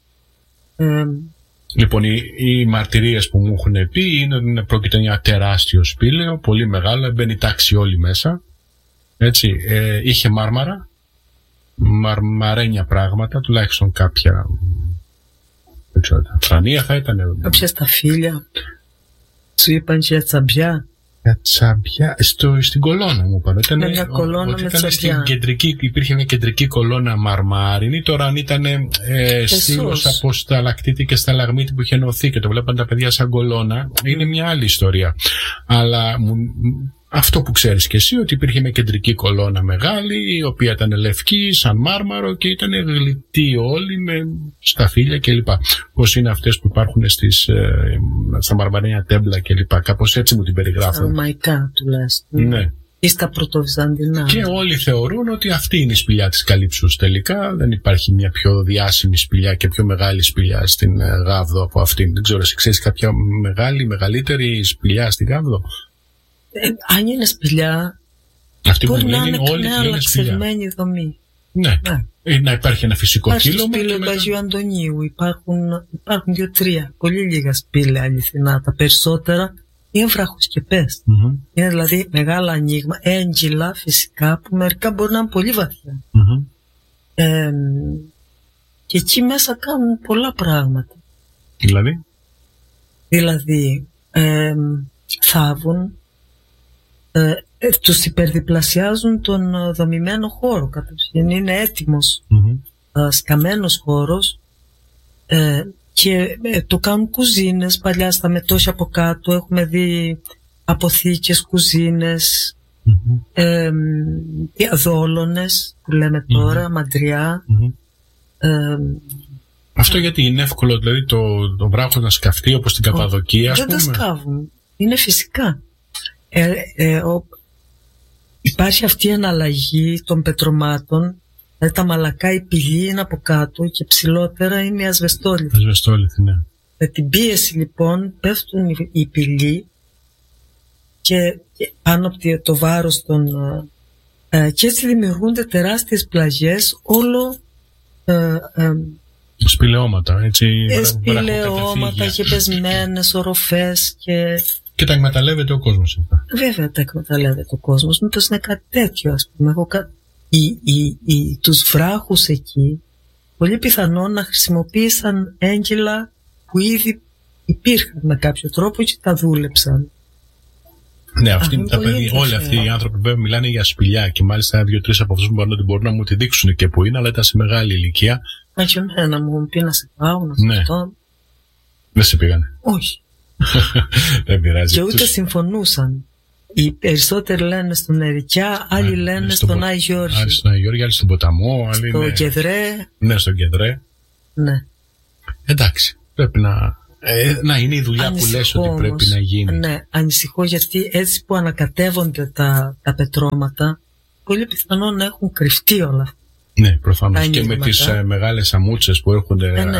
Λοιπόν, οι μαρτυρίες που μου έχουν πει είναι ότι πρόκειται για ένα τεράστιο σπήλαιο, πολύ μεγάλο, μπαίνει τάξη όλη μέσα. Έτσι, είχε μάρμαρα, μαρμαρένια πράγματα, τουλάχιστον κάποια. Δεν ξέρω, φρανία θα ήταν. Κάποια σταφύλια. Σου είπαν και για τσαμπιά. Για τσαμπιά, στην κολόνα μου είπαν. Ήταν μια κολόνα με τσαμπιά. Υπήρχε μια κεντρική κολόνα μαρμάρινη. Τώρα αν ήταν στήλος από σταλακτίτη και σταλαγμίτη που είχε ενωθεί και το βλέπαν τα παιδιά σαν κολόνα, είναι μια άλλη ιστορία. Αλλά αυτό που ξέρεις και εσύ, ότι υπήρχε μια κεντρική κολόνα μεγάλη, η οποία ήταν λευκή, σαν μάρμαρο και ήταν γλυπτή όλη με σταφύλια κλπ. Πώς είναι αυτές που υπάρχουν στα μαρμαρένια τέμπλα κλπ. Κάπως έτσι μου την περιγράφουν. Στα ρωμαϊκά τουλάχιστον. Ναι. Ή στα πρωτοβυζαντινά. Και όλοι θεωρούν ότι αυτή είναι η σπηλιά της Καλύψους τελικά. Δεν υπάρχει μια πιο διάσημη σπηλιά και πιο μεγάλη σπηλιά στην Γάβδο από αυτήν. Δεν ξέρω, εσύ ξέρεις κάποια μεγαλύτερη σπηλιά στην Γάβδο? Αν είναι σπηλιά, αυτή μπορεί που να είναι όλοι μια αλλαξευμένη δομή. Ναι. Να υπάρχει ένα φυσικό κύλωμα. Στο σπήλαιο του Αγίου Αντωνίου υπάρχουν 2-3 πολύ λίγα σπήλαια αληθινά. Τα περισσότερα είναι βραχοσκεπές. Είναι δηλαδή μεγάλα ανοίγμα, έγκυλα φυσικά, που μερικά μπορεί να είναι πολύ βαθιά. Και εκεί μέσα κάνουν πολλά πράγματα. Δηλαδή θάβουν, τους υπερδιπλασιάζουν τον δομημένο χώρο. Είναι έτοιμος σκαμμένος χώρος, και το κάνουν κουζίνες. Παλιά στα μετώσια από κάτω έχουμε δει αποθήκες, κουζίνες, δόλωνες που λέμε τώρα, μαντριά. Αυτό γιατί είναι εύκολο, δηλαδή το βράχο να σκαφτεί όπως στην Καπαδοκία, ας πούμε? Δεν τα σκάβουν, είναι φυσικά. Υπάρχει αυτή η εναλλαγή των πετρωμάτων. Δηλαδή τα μαλακά, η πυλή είναι από κάτω και ψηλότερα είναι η ασβεστόλιθη. Ναι. Με την πίεση λοιπόν πέφτουν οι πυλοί και πάνω από το βάρος των Και έτσι δημιουργούνται τεράστιες πλαγιές, όλο σπηλαιώματα, έτσι, σπηλαιώματα και πεσμένες οροφές και τα εκμεταλλεύεται ο κόσμος αυτά. Βέβαια τα εκμεταλλεύεται ο κόσμος. Μήπως είναι κάτι τέτοιο, ας πούμε. Τους βράχους εκεί πολύ πιθανόν να χρησιμοποίησαν έγκυλα που ήδη υπήρχαν με κάποιο τρόπο και τα δούλεψαν. Ναι, όλοι αυτοί οι άνθρωποι βέβαια μιλάνε για σπηλιά και μάλιστα 2-3 από αυτούς μπορούν να μου τη δείξουν και που είναι, αλλά ήταν σε μεγάλη ηλικία. Μα και εμένα μου πει να σε πάω, να σε αυτό. Δεν σε πήγανε. Όχι. Δεν πειράζει. Και ούτε συμφωνούσαν. Οι περισσότεροι λένε στον Ερικιά, άλλοι λένε στον Άι Γιώργη. Άλλοι στον Άι Γιώργη, άλλοι στον Ποταμό, άλλοι στο Κεδρέ. Ναι, στον Κεδρέ. Ναι. Εντάξει, πρέπει να είναι η δουλειά που λες ότι πρέπει να γίνει. Ναι, ανησυχώ γιατί έτσι που ανακατεύονται τα πετρώματα, πολύ πιθανόν να έχουν κρυφτεί όλα αυτά. Ναι, προφανώς. Και με τις μεγάλες αμούτσες που έρχονται